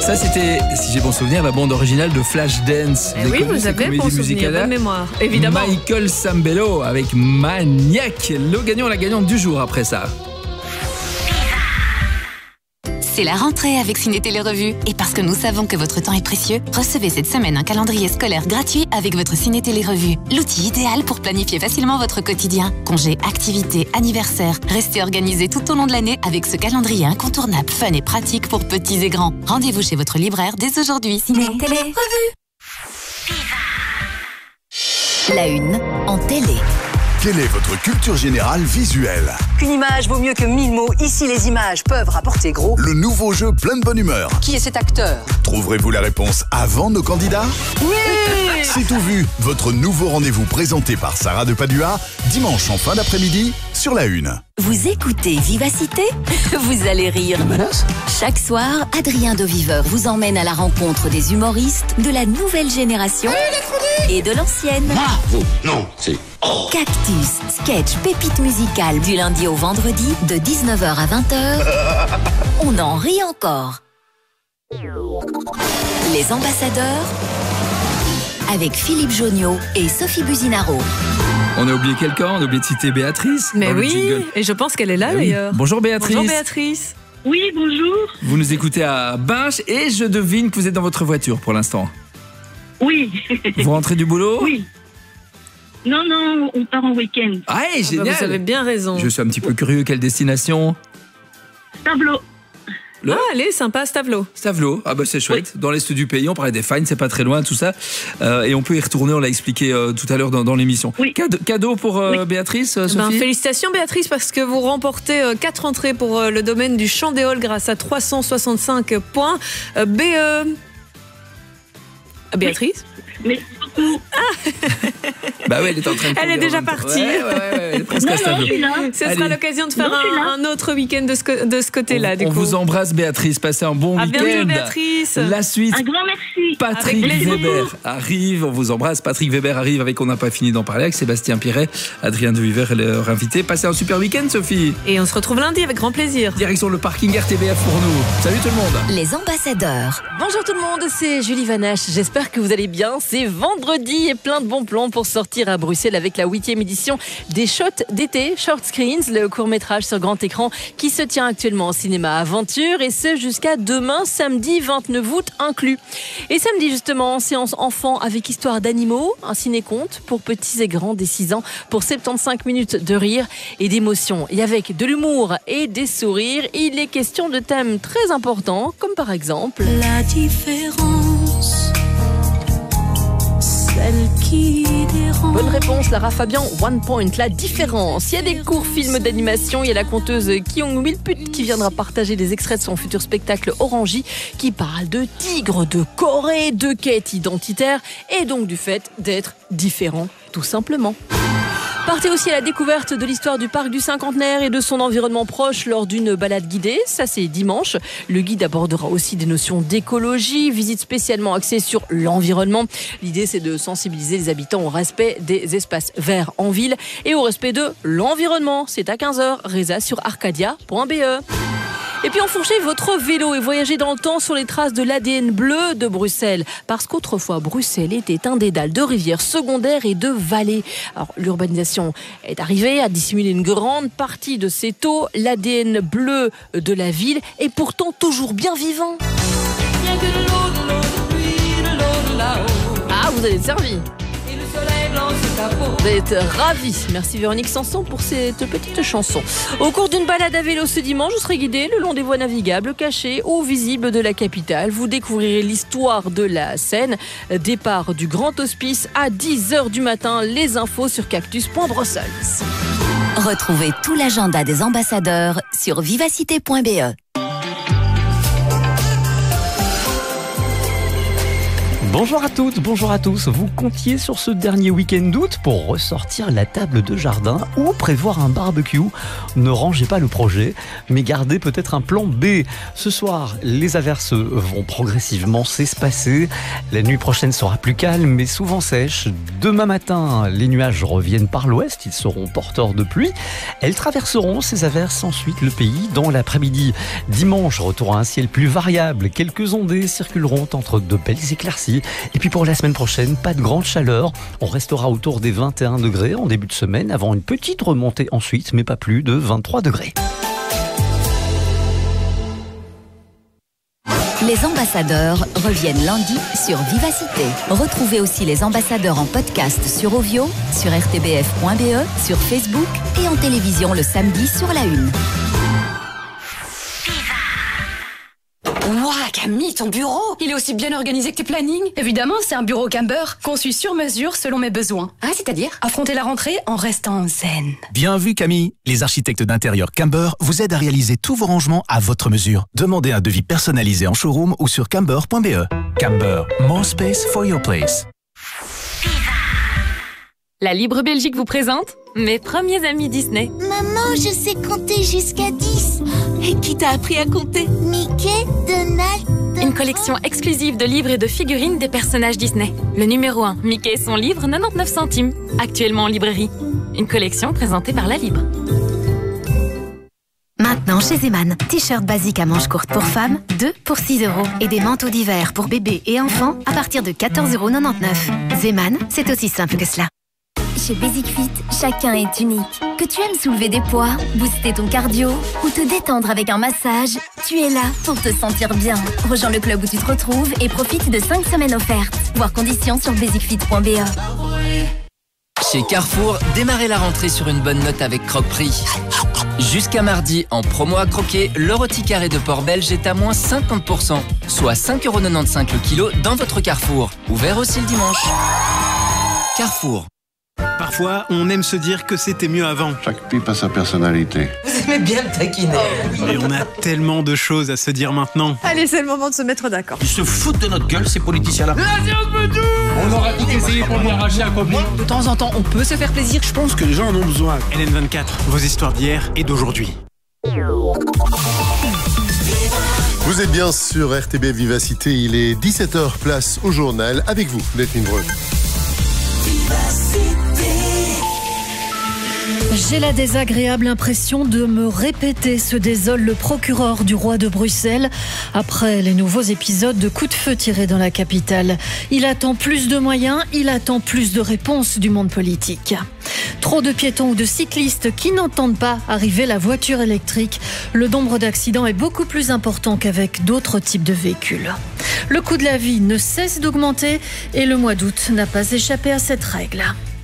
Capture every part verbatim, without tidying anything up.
Ça, c'était, si j'ai bon souvenir, la bande originale de Flashdance. Eh oui, vous avez bon souvenir, bonne mémoire, évidemment. Michael Sambello avec Maniac. Le gagnant, la gagnante du jour après ça. C'est la rentrée avec Ciné Télé Revue. Et parce que nous savons que votre temps est précieux, recevez cette semaine un calendrier scolaire gratuit avec votre Ciné Télé Revue. L'outil idéal pour planifier facilement votre quotidien. Congés, activités, anniversaires. Restez organisés tout au long de l'année avec ce calendrier incontournable, fun et pratique pour petits et grands. Rendez-vous chez votre libraire dès aujourd'hui. Ciné Télé Revue. La une en télé. Quelle est votre culture générale visuelle? Qu'une image vaut mieux que mille mots. Ici, les images peuvent rapporter gros. Le nouveau jeu plein de bonne humeur. Qui est cet acteur? Trouverez-vous la réponse avant nos candidats? Oui! C'est tout vu, votre nouveau rendez-vous présenté par Sarah de Padua, dimanche en fin d'après-midi, sur la une. Vous écoutez Vivacité? Vous allez rire. Chaque soir, Adrien Doviveur vous emmène à la rencontre des humoristes de la nouvelle génération et de l'ancienne. Bravo! Non, c'est... Oh. Cactus, sketch, pépite musicale du lundi au vendredi de dix-neuf heures à vingt heures. On en rit encore. Les ambassadeurs avec Philippe Jonniot et Sophie Buzinaro. On a oublié quelqu'un, on a oublié de citer Béatrice. Mais oui, et je pense qu'elle est là eh d'ailleurs. Oui. Bonjour Béatrice. Bonjour Béatrice. Oui, bonjour. Vous nous écoutez à Binche et je devine que vous êtes dans votre voiture pour l'instant. Oui. Vous rentrez du boulot? Oui. Non, non, on part en week-end. Ah, hey, génial. Ah bah vous avez bien raison. Je suis un petit peu curieux, quelle destination? Tableau. Le... Ah, allez, sympa, Stavelot. Stavelot, ah bah c'est chouette. Oui. Dans l'est du pays, on parlait des Fines, c'est pas très loin, tout ça. Euh, et on peut y retourner, on l'a expliqué euh, tout à l'heure dans, dans l'émission. Oui. Cadeau, cadeau pour euh, oui. Béatrice, euh, Sophie. Ben, félicitations Béatrice, parce que vous remportez euh, quatre entrées pour euh, le domaine du Champ des Halles grâce à trois cent soixante-cinq points. Euh, B E... Béatrice oui. Mais surtout... Ah. Bah ouais, elle est en train de... Elle est déjà partie. Ouais, ouais, ouais, elle est presque non, à Stavelot. Ce sera l'occasion de faire non, un, un autre week-end de ce, de ce côté-là. On, du on coup. vous embrasse Béatrice, passez un bon à week-end. bientôt Béatrice. La suite. Un grand merci. Patrick Weber arrive, on vous embrasse. Patrick Weber arrive avec On n'a pas fini d'en parler avec Sébastien Piret, Adrien Doviveur et leur invité. Passez un super week-end Sophie. Et on se retrouve lundi avec grand plaisir. Direction le parking R T B F pour nous. Salut tout le monde. Les ambassadeurs. Bonjour tout le monde, c'est Julie Vanache. J'espère que vous allez bien. C'est vendredi et plein de bons plans pour sortir à Bruxelles avec la huitième édition des Shots d'été, Short Screens, le court-métrage sur grand écran qui se tient actuellement au cinéma Aventure et ce jusqu'à demain, samedi vingt-neuf août inclus. Et samedi justement, séance enfant avec histoire d'animaux, un ciné-conte pour petits et grands des six ans pour soixante-quinze minutes de rire et d'émotion. Et avec de l'humour et des sourires, il est question de thèmes très importants comme par exemple la différence. Qui Bonne réponse, Lara Fabian, One Point, la différence. Il y a des courts films d'animation, il y a la conteuse Kyung Wilput qui viendra partager des extraits de son futur spectacle Orangie qui parle de tigres, de Corée, de quête identitaire et donc du fait d'être différent, tout simplement. Partez aussi à la découverte de l'histoire du parc du cinquantenaire et de son environnement proche lors d'une balade guidée. Ça, c'est dimanche. Le guide abordera aussi des notions d'écologie, visite spécialement axée sur l'environnement. L'idée, c'est de sensibiliser les habitants au respect des espaces verts en ville et au respect de l'environnement. C'est à quinze heures, Reza sur arcadia point b e. Et puis enfourchez votre vélo et voyagez dans le temps sur les traces de l'A D N bleu de Bruxelles. Parce qu'autrefois, Bruxelles était un dédale de rivières secondaires et de vallées. Alors, l'urbanisation est arrivée à dissimuler une grande partie de ces taux. L'A D N bleu de la ville est pourtant toujours bien vivant. Ah, vous allez être servi. Vous allez être ravis. Merci Véronique Sanson pour cette petite chanson. Au cours d'une balade à vélo ce dimanche, vous serez guidé le long des voies navigables, cachées ou visibles de la capitale. Vous découvrirez l'histoire de la Seine. Départ du Grand Hospice à dix heures du matin. Les infos sur cactus point bruxelles. Retrouvez tout l'agenda des ambassadeurs sur vivacité point b e. Bonjour à toutes, bonjour à tous. Vous comptiez sur ce dernier week-end d'août pour ressortir la table de jardin ou prévoir un barbecue. Ne rangez pas le projet, mais gardez peut-être un plan B. Ce soir, les averses vont progressivement s'espacer. La nuit prochaine sera plus calme, mais souvent sèche. Demain matin, les nuages reviennent par l'ouest. Ils seront porteurs de pluie. Elles traverseront ces averses ensuite le pays dans l'après-midi. Dimanche, retour à un ciel plus variable. Quelques ondées circuleront entre de belles éclaircies. Et puis pour la semaine prochaine, pas de grande chaleur. On restera autour des vingt et un degrés en début de semaine, avant une petite remontée ensuite, mais pas plus de vingt-trois degrés. Les ambassadeurs reviennent lundi sur Vivacité. Retrouvez aussi les ambassadeurs en podcast sur Ovio, sur r t b f point b e, sur Facebook et en télévision le samedi sur la une. Ouah, Camille, ton bureau, il est aussi bien organisé que tes plannings. Évidemment, c'est un bureau Camber, conçu sur mesure selon mes besoins. Ah, c'est-à-dire affronter la rentrée en restant zen. Bien vu, Camille. Les architectes d'intérieur Camber vous aident à réaliser tous vos rangements à votre mesure. Demandez un devis personnalisé en showroom ou sur camber point b e. Camber, more space for your place. La Libre Belgique vous présente mes premiers amis Disney. Maman, je sais compter jusqu'à dix. Et qui t'a appris à compter? Mickey, Donald... Une collection exclusive de livres et de figurines des personnages Disney. Le numéro un, Mickey et son livre, quatre-vingt-dix-neuf centimes. Actuellement en librairie. Une collection présentée par La Libre. Maintenant chez Zeman, t-shirt basique à manches courtes pour femmes, deux pour six euros. Et des manteaux d'hiver pour bébés et enfants à partir de quatorze euros quatre-vingt-dix-neuf. Zeman, c'est aussi simple que cela. Chez Basic Fit, chacun est unique. Que tu aimes soulever des poids, booster ton cardio ou te détendre avec un massage, tu es là pour te sentir bien. Rejoins le club où tu te retrouves et profite de cinq semaines offertes. Voir conditions sur basic fit point b e. Chez Carrefour, démarrez la rentrée sur une bonne note avec Croque-Prix. Jusqu'à mardi, en promo à croquer, le rôti carré de porc belge est à moins cinquante pour cent, soit cinq euros quatre-vingt-quinze le kilo dans votre Carrefour. Ouvert aussi le dimanche. Carrefour. Parfois, on aime se dire que c'était mieux avant. Chaque pipe a sa personnalité. Vous aimez bien me taquiner. Et on a tellement de choses à se dire maintenant. Allez, c'est le moment de se mettre d'accord. Ils se foutent de notre gueule, ces politiciens-là. On aura tout essayé pour lui arracher un copain. De temps en temps, on peut se faire plaisir. Je pense que les gens en ont besoin. L N vingt-quatre, vos histoires d'hier et d'aujourd'hui. Vous êtes bien sur R T B Vivacité, il est dix-sept heures, place au journal, avec vous, Delphine Breu. J'ai la désagréable impression de me répéter, se désole le procureur du roi de Bruxelles après les nouveaux épisodes de coups de feu tirés dans la capitale. Il attend plus de moyens, il attend plus de réponses du monde politique. Trop de piétons ou de cyclistes qui n'entendent pas arriver la voiture électrique. Le nombre d'accidents est beaucoup plus important qu'avec d'autres types de véhicules. Le coût de la vie ne cesse d'augmenter et le mois d'août n'a pas échappé à cette règle.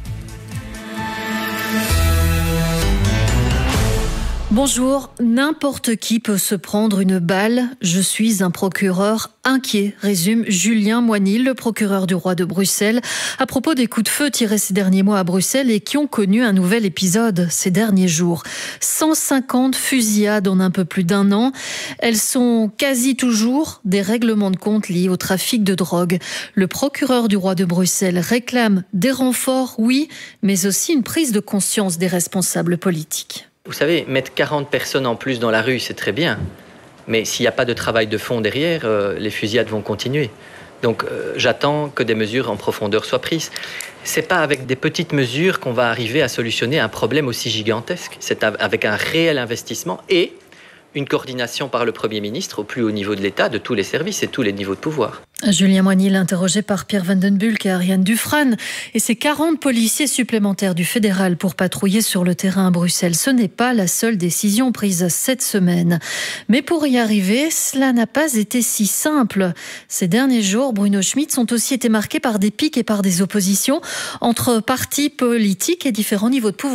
Bonjour, n'importe qui peut se prendre une balle. Je suis un procureur inquiet, résume Julien Moinil, le procureur du roi de Bruxelles, à propos des coups de feu tirés ces derniers mois à Bruxelles et qui ont connu un nouvel épisode ces derniers jours. cent cinquante fusillades en un peu plus d'un an. Elles sont quasi toujours des règlements de compte liés au trafic de drogue. Le procureur du roi de Bruxelles réclame des renforts, oui, mais aussi une prise de conscience des responsables politiques. Vous savez, mettre quarante personnes en plus dans la rue, c'est très bien. Mais s'il n'y a pas de travail de fond derrière, euh, les fusillades vont continuer. Donc euh, j'attends que des mesures en profondeur soient prises. Ce n'est pas avec des petites mesures qu'on va arriver à solutionner un problème aussi gigantesque. C'est avec un réel investissement et une coordination par le Premier ministre au plus haut niveau de l'État, de tous les services et tous les niveaux de pouvoir. Julien Moinil, interrogé par Pierre Van Den Bulck et Ariane Dufresne, et ses quarante policiers supplémentaires du fédéral pour patrouiller sur le terrain à Bruxelles. Ce n'est pas la seule décision prise cette semaine. Mais pour y arriver, cela n'a pas été si simple. Ces derniers jours, Bruno Schmitz ont aussi été marqués par des piques et par des oppositions entre partis politiques et différents niveaux de pouvoir.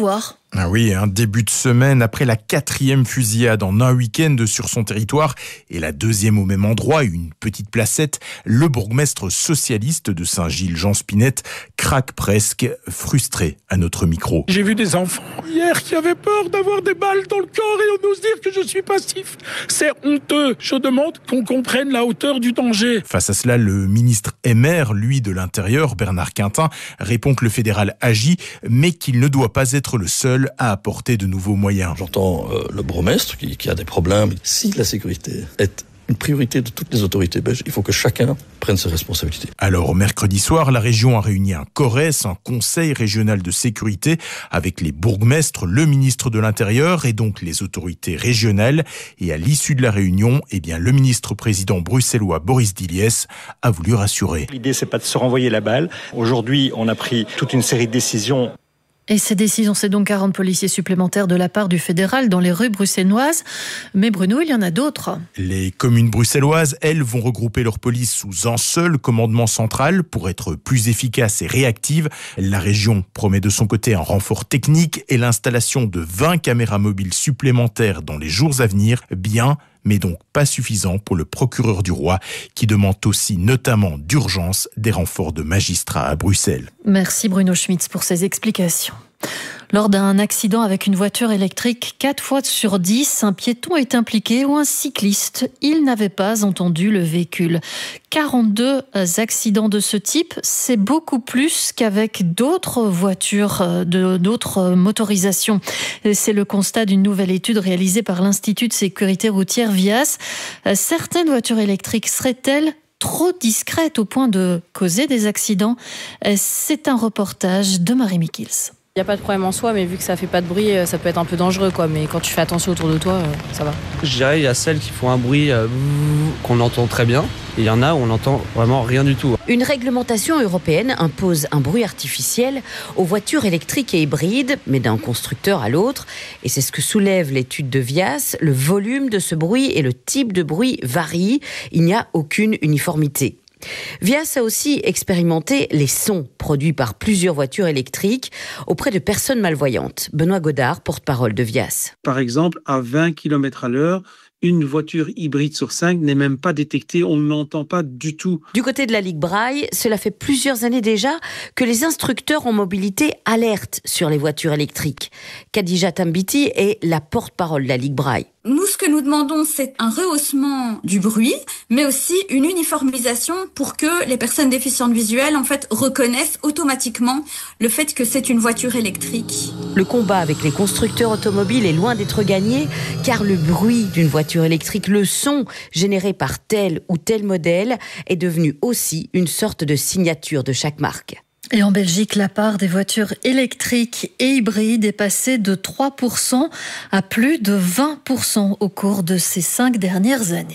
Ah oui, un début de semaine après la quatrième fusillade en un week-end sur son territoire et la deuxième au même endroit, une petite placette, le bourgmestre socialiste de Saint-Gilles, Jean Spinette, craque presque, frustré à notre micro. J'ai vu des enfants hier qui avaient peur d'avoir des balles dans le corps et on ose dire que je suis passif. C'est honteux. Je demande qu'on comprenne la hauteur du danger. Face à cela, le ministre M R, lui de l'Intérieur, Bernard Quintin, répond que le fédéral agit, mais qu'il ne doit pas être le seul à apporter de nouveaux moyens. J'entends euh, le bourgmestre qui, qui a des problèmes. Si la sécurité est une priorité de toutes les autorités belges, il faut que chacun prenne ses responsabilités. Alors, mercredi soir, la région a réuni un CORES, un conseil régional de sécurité, avec les bourgmestres, le ministre de l'Intérieur et donc les autorités régionales. Et à l'issue de la réunion, eh bien, le ministre-président bruxellois Boris Diliès a voulu rassurer. L'idée, c'est pas de se renvoyer la balle. Aujourd'hui, on a pris toute une série de décisions. Et ces décisions, c'est donc quarante policiers supplémentaires de la part du fédéral dans les rues bruxelloises. Mais Bruno, il y en a d'autres. Les communes bruxelloises, elles, vont regrouper leur police sous un seul commandement central pour être plus efficaces et réactives. La région promet de son côté un renfort technique et l'installation de vingt caméras mobiles supplémentaires dans les jours à venir. Bien, mais donc pas suffisant pour le procureur du roi, qui demande aussi notamment d'urgence des renforts de magistrats à Bruxelles. Merci Bruno Schmitz pour ces explications. Lors d'un accident avec une voiture électrique, quatre fois sur dix, un piéton est impliqué ou un cycliste. Il n'avait pas entendu le véhicule. quarante-deux accidents de ce type, c'est beaucoup plus qu'avec d'autres voitures, de, d'autres motorisations. C'est le constat d'une nouvelle étude réalisée par l'Institut de sécurité routière Vias. Certaines voitures électriques seraient-elles trop discrètes au point de causer des accidents? C'est un reportage de Marie Mikils. Il n'y a pas de problème en soi, mais vu que ça fait pas de bruit, ça peut être un peu dangereux, quoi. Mais quand tu fais attention autour de toi, ça va. Je dirais il y a celles qui font un bruit euh, qu'on entend très bien, et il y en a où on n'entend vraiment rien du tout. Une réglementation européenne impose un bruit artificiel aux voitures électriques et hybrides, mais d'un constructeur à l'autre. Et c'est ce que soulève l'étude de Vias. Le volume de ce bruit et le type de bruit varient. Il n'y a aucune uniformité. Vias a aussi expérimenté les sons produits par plusieurs voitures électriques auprès de personnes malvoyantes. Benoît Godard, porte-parole de Vias. Par exemple, à vingt kilomètres à l'heure, une voiture hybride sur cinq n'est même pas détectée, on ne l'entend pas du tout. Du côté de la Ligue Braille, cela fait plusieurs années déjà que les instructeurs en mobilité alertent sur les voitures électriques. Khadija Tambiti est la porte-parole de la Ligue Braille. Nous, ce que nous demandons, c'est un rehaussement du bruit, mais aussi une uniformisation pour que les personnes déficientes visuelles, en fait, reconnaissent automatiquement le fait que c'est une voiture électrique. Le combat avec les constructeurs automobiles est loin d'être gagné, car le bruit d'une voiture électrique, le son généré par tel ou tel modèle, est devenu aussi une sorte de signature de chaque marque. Et en Belgique, la part des voitures électriques et hybrides est passée de trois pour cent à plus de vingt pour cent au cours de ces cinq dernières années.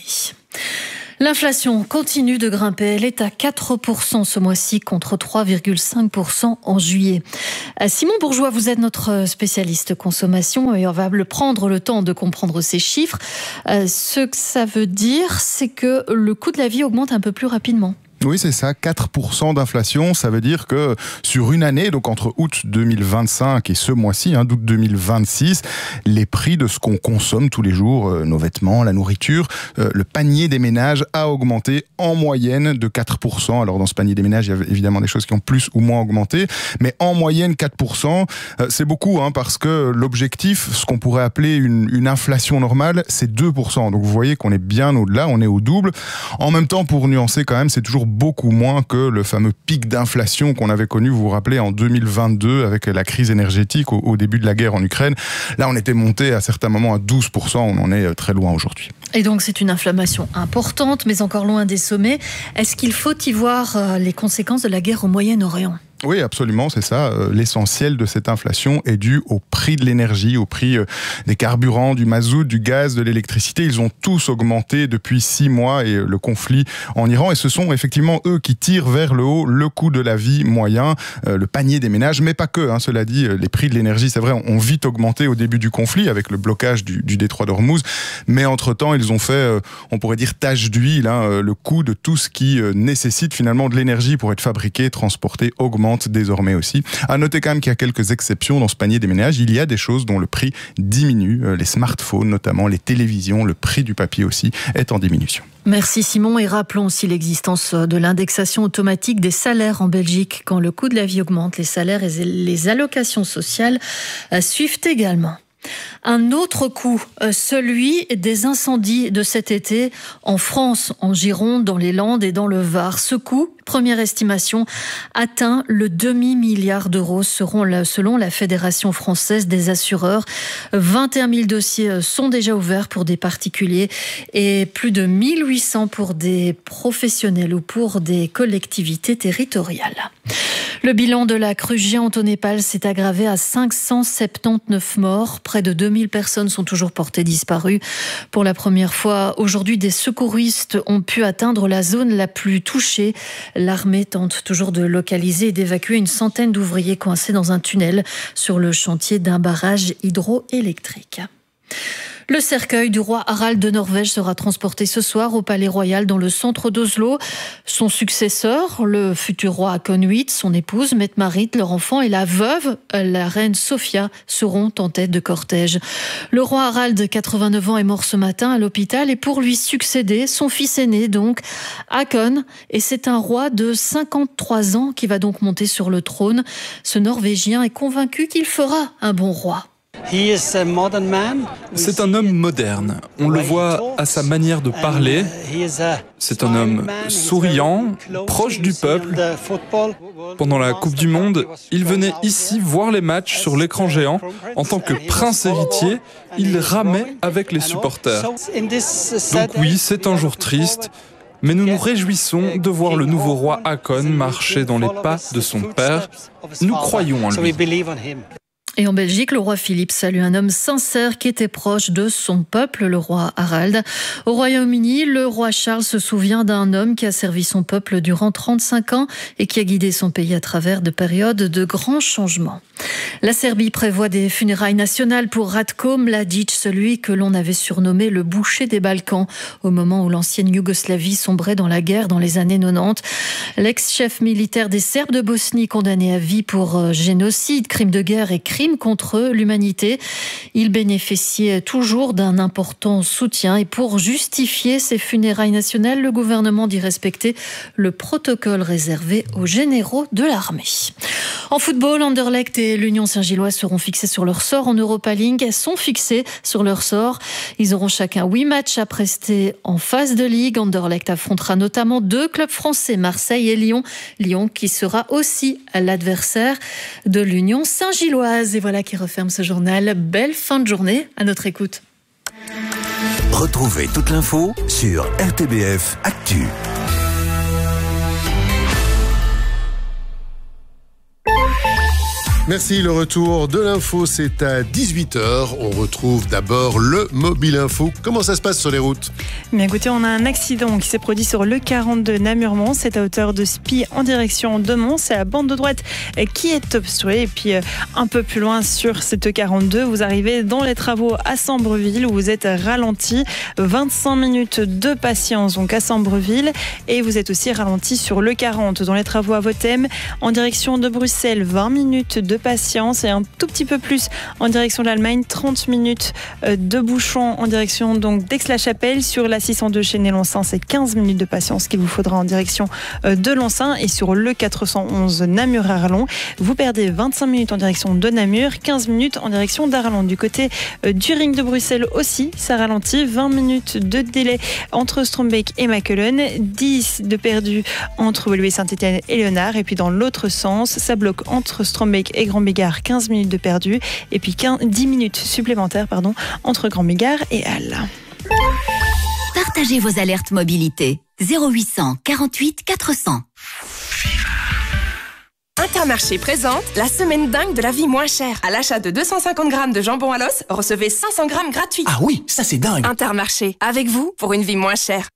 L'inflation continue de grimper. Elle est à quatre pour cent ce mois-ci contre trois virgule cinq pour cent en juillet. Simon Bourgeois, vous êtes notre spécialiste consommation et on va prendre le temps de comprendre ces chiffres. Ce que ça veut dire, c'est que le coût de la vie augmente un peu plus rapidement. Oui, c'est ça, quatre pour cent d'inflation. Ça veut dire que sur une année, donc entre août deux mille vingt-cinq et ce mois-ci, hein, d'août deux mille vingt-six, les prix de ce qu'on consomme tous les jours, euh, nos vêtements, la nourriture, euh, le panier des ménages a augmenté en moyenne de quatre pour cent. Alors dans ce panier des ménages, il y a évidemment des choses qui ont plus ou moins augmenté, mais en moyenne quatre pour cent, euh, c'est beaucoup, hein, parce que l'objectif, ce qu'on pourrait appeler une, une inflation normale, c'est deux pour cent. Donc vous voyez qu'on est bien au-delà, on est au double. En même temps, pour nuancer quand même, c'est toujours beaucoup moins que le fameux pic d'inflation qu'on avait connu, vous vous rappelez, en deux mille vingt-deux avec la crise énergétique au, au début de la guerre en Ukraine. Là, on était monté à certains moments à douze pour cent, on en est très loin aujourd'hui. Et donc c'est une inflation importante, mais encore loin des sommets. Est-ce qu'il faut y voir les conséquences de la guerre au Moyen-Orient ? Oui, absolument, c'est ça. Euh, l'essentiel de cette inflation est dû au prix de l'énergie, au prix euh, des carburants, du mazout, du gaz, de l'électricité. Ils ont tous augmenté depuis six mois et euh, le conflit en Iran. Et ce sont effectivement eux qui tirent vers le haut le coût de la vie moyen, euh, le panier des ménages, mais pas que. Hein, cela dit, les prix de l'énergie, c'est vrai, ont vite augmenté au début du conflit avec le blocage du, du détroit d'Ormuz. Mais entre-temps, ils ont fait, euh, on pourrait dire, tache d'huile. Hein, le coût de tout ce qui euh, nécessite finalement de l'énergie pour être fabriqué, transporté, augmenté. augmente désormais aussi. À noter quand même qu'il y a quelques exceptions dans ce panier des ménages. Il y a des choses dont le prix diminue. Les smartphones notamment, les télévisions, le prix du papier aussi est en diminution. Merci Simon, et rappelons aussi l'existence de l'indexation automatique des salaires en Belgique. Quand le coût de la vie augmente, les salaires et les allocations sociales suivent également. Un autre coup, celui des incendies de cet été en France, en Gironde, dans les Landes et dans le Var. Ce coût, première estimation, atteint le demi-milliard d'euros selon la Fédération française des assureurs. vingt et un mille dossiers sont déjà ouverts pour des particuliers et plus de mille huit cents pour des professionnels ou pour des collectivités territoriales. Le bilan de la crue géante au Népal s'est aggravé à cinq cent soixante-dix-neuf morts. Près de deux mille personnes sont toujours portées disparues. Pour la première fois aujourd'hui, des secouristes ont pu atteindre la zone la plus touchée. L'armée tente toujours de localiser et d'évacuer une centaine d'ouvriers coincés dans un tunnel sur le chantier d'un barrage hydroélectrique. Le cercueil du roi Harald de Norvège sera transporté ce soir au Palais Royal dans le centre d'Oslo. Son successeur, le futur roi Haakon huit, son épouse Mette-Marit, leur enfant et la veuve, la reine Sofia, seront en tête de cortège. Le roi Harald, quatre-vingt-neuf ans, est mort ce matin à l'hôpital et pour lui succéder, son fils aîné donc, Haakon, et c'est un roi de cinquante-trois ans qui va donc monter sur le trône. Ce Norvégien est convaincu qu'il fera un bon roi. C'est un homme moderne. On le voit à sa manière de parler. C'est un homme souriant, proche du peuple. Pendant la Coupe du Monde, il venait ici voir les matchs sur l'écran géant. En tant que prince héritier, il ramait avec les supporters. Donc oui, c'est un jour triste. Mais nous nous réjouissons de voir le nouveau roi Haakon marcher dans les pas de son père. Nous croyons en lui. Et en Belgique, le roi Philippe salue un homme sincère qui était proche de son peuple, le roi Harald. Au Royaume-Uni, le roi Charles se souvient d'un homme qui a servi son peuple durant trente-cinq ans et qui a guidé son pays à travers de périodes de grands changements. La Serbie prévoit des funérailles nationales pour Ratko Mladic, celui que l'on avait surnommé le boucher des Balkans, au moment où l'ancienne Yougoslavie sombrait dans la guerre dans les années quatre-vingt-dix. L'ex-chef militaire des Serbes de Bosnie, condamné à vie pour génocide, crimes de guerre et crimes contre l'humanité. Il bénéficiait toujours d'un important soutien et pour justifier ces funérailles nationales, le gouvernement dit respecter le protocole réservé aux généraux de l'armée. En football, Anderlecht et l'Union Saint-Gilloise seront fixés sur leur sort en Europa League. Elles sont fixées sur leur sort. Ils auront chacun huit matchs à prester en phase de ligue. Anderlecht affrontera notamment deux clubs français, Marseille et Lyon. Lyon qui sera aussi l'adversaire de l'Union Saint-Gilloise. Et voilà qui referme ce journal. Belle fin de journée à notre écoute. Retrouvez toute l'info sur R T B F Actu. Merci, le retour de l'info, c'est à dix-huit heures. On retrouve d'abord le Mobile Info. Comment ça se passe sur les routes ? Bien écoutez, on a un accident qui s'est produit sur le quarante-deux Namur-Mons. C'est à hauteur de Spie en direction de Mons. C'est la bande de droite qui est obstruée. Et puis un peu plus loin sur cette quarante-deux, vous arrivez dans les travaux à Sambreville où vous êtes ralenti. vingt-cinq minutes de patience donc à Sambreville. Et vous êtes aussi ralenti sur le quarante dans les travaux à Votem en direction de Bruxelles. vingt minutes de patience et un tout petit peu plus en direction de l'Allemagne, trente minutes de bouchon en direction donc d'Aix-la-Chapelle. Sur la six cent deux chez Néloncin, c'est quinze minutes de patience qu'il vous faudra en direction de Loncin. Et sur le quatre cent onze Namur-Arlon, vous perdez vingt-cinq minutes en direction de Namur, quinze minutes en direction d'Arlon. Du côté du ring de Bruxelles aussi, ça ralentit, vingt minutes de délai entre Strombeek et Makelen, dix de perdu entre Woluwe-Saint-Étienne et Léonard. Et puis dans l'autre sens, ça bloque entre Strombeek et Grand-Bégard, quinze minutes de perdu, et puis quinze, dix minutes supplémentaires pardon, entre Grand-Bégard et Halle. Partagez vos alertes mobilité. zéro huit cent quarante-huit quatre cents. Intermarché présente la semaine dingue de la vie moins chère. À l'achat de deux cent cinquante grammes de jambon à l'os, recevez cinq cents grammes gratuits. Ah oui, ça c'est dingue. Intermarché, avec vous pour une vie moins chère.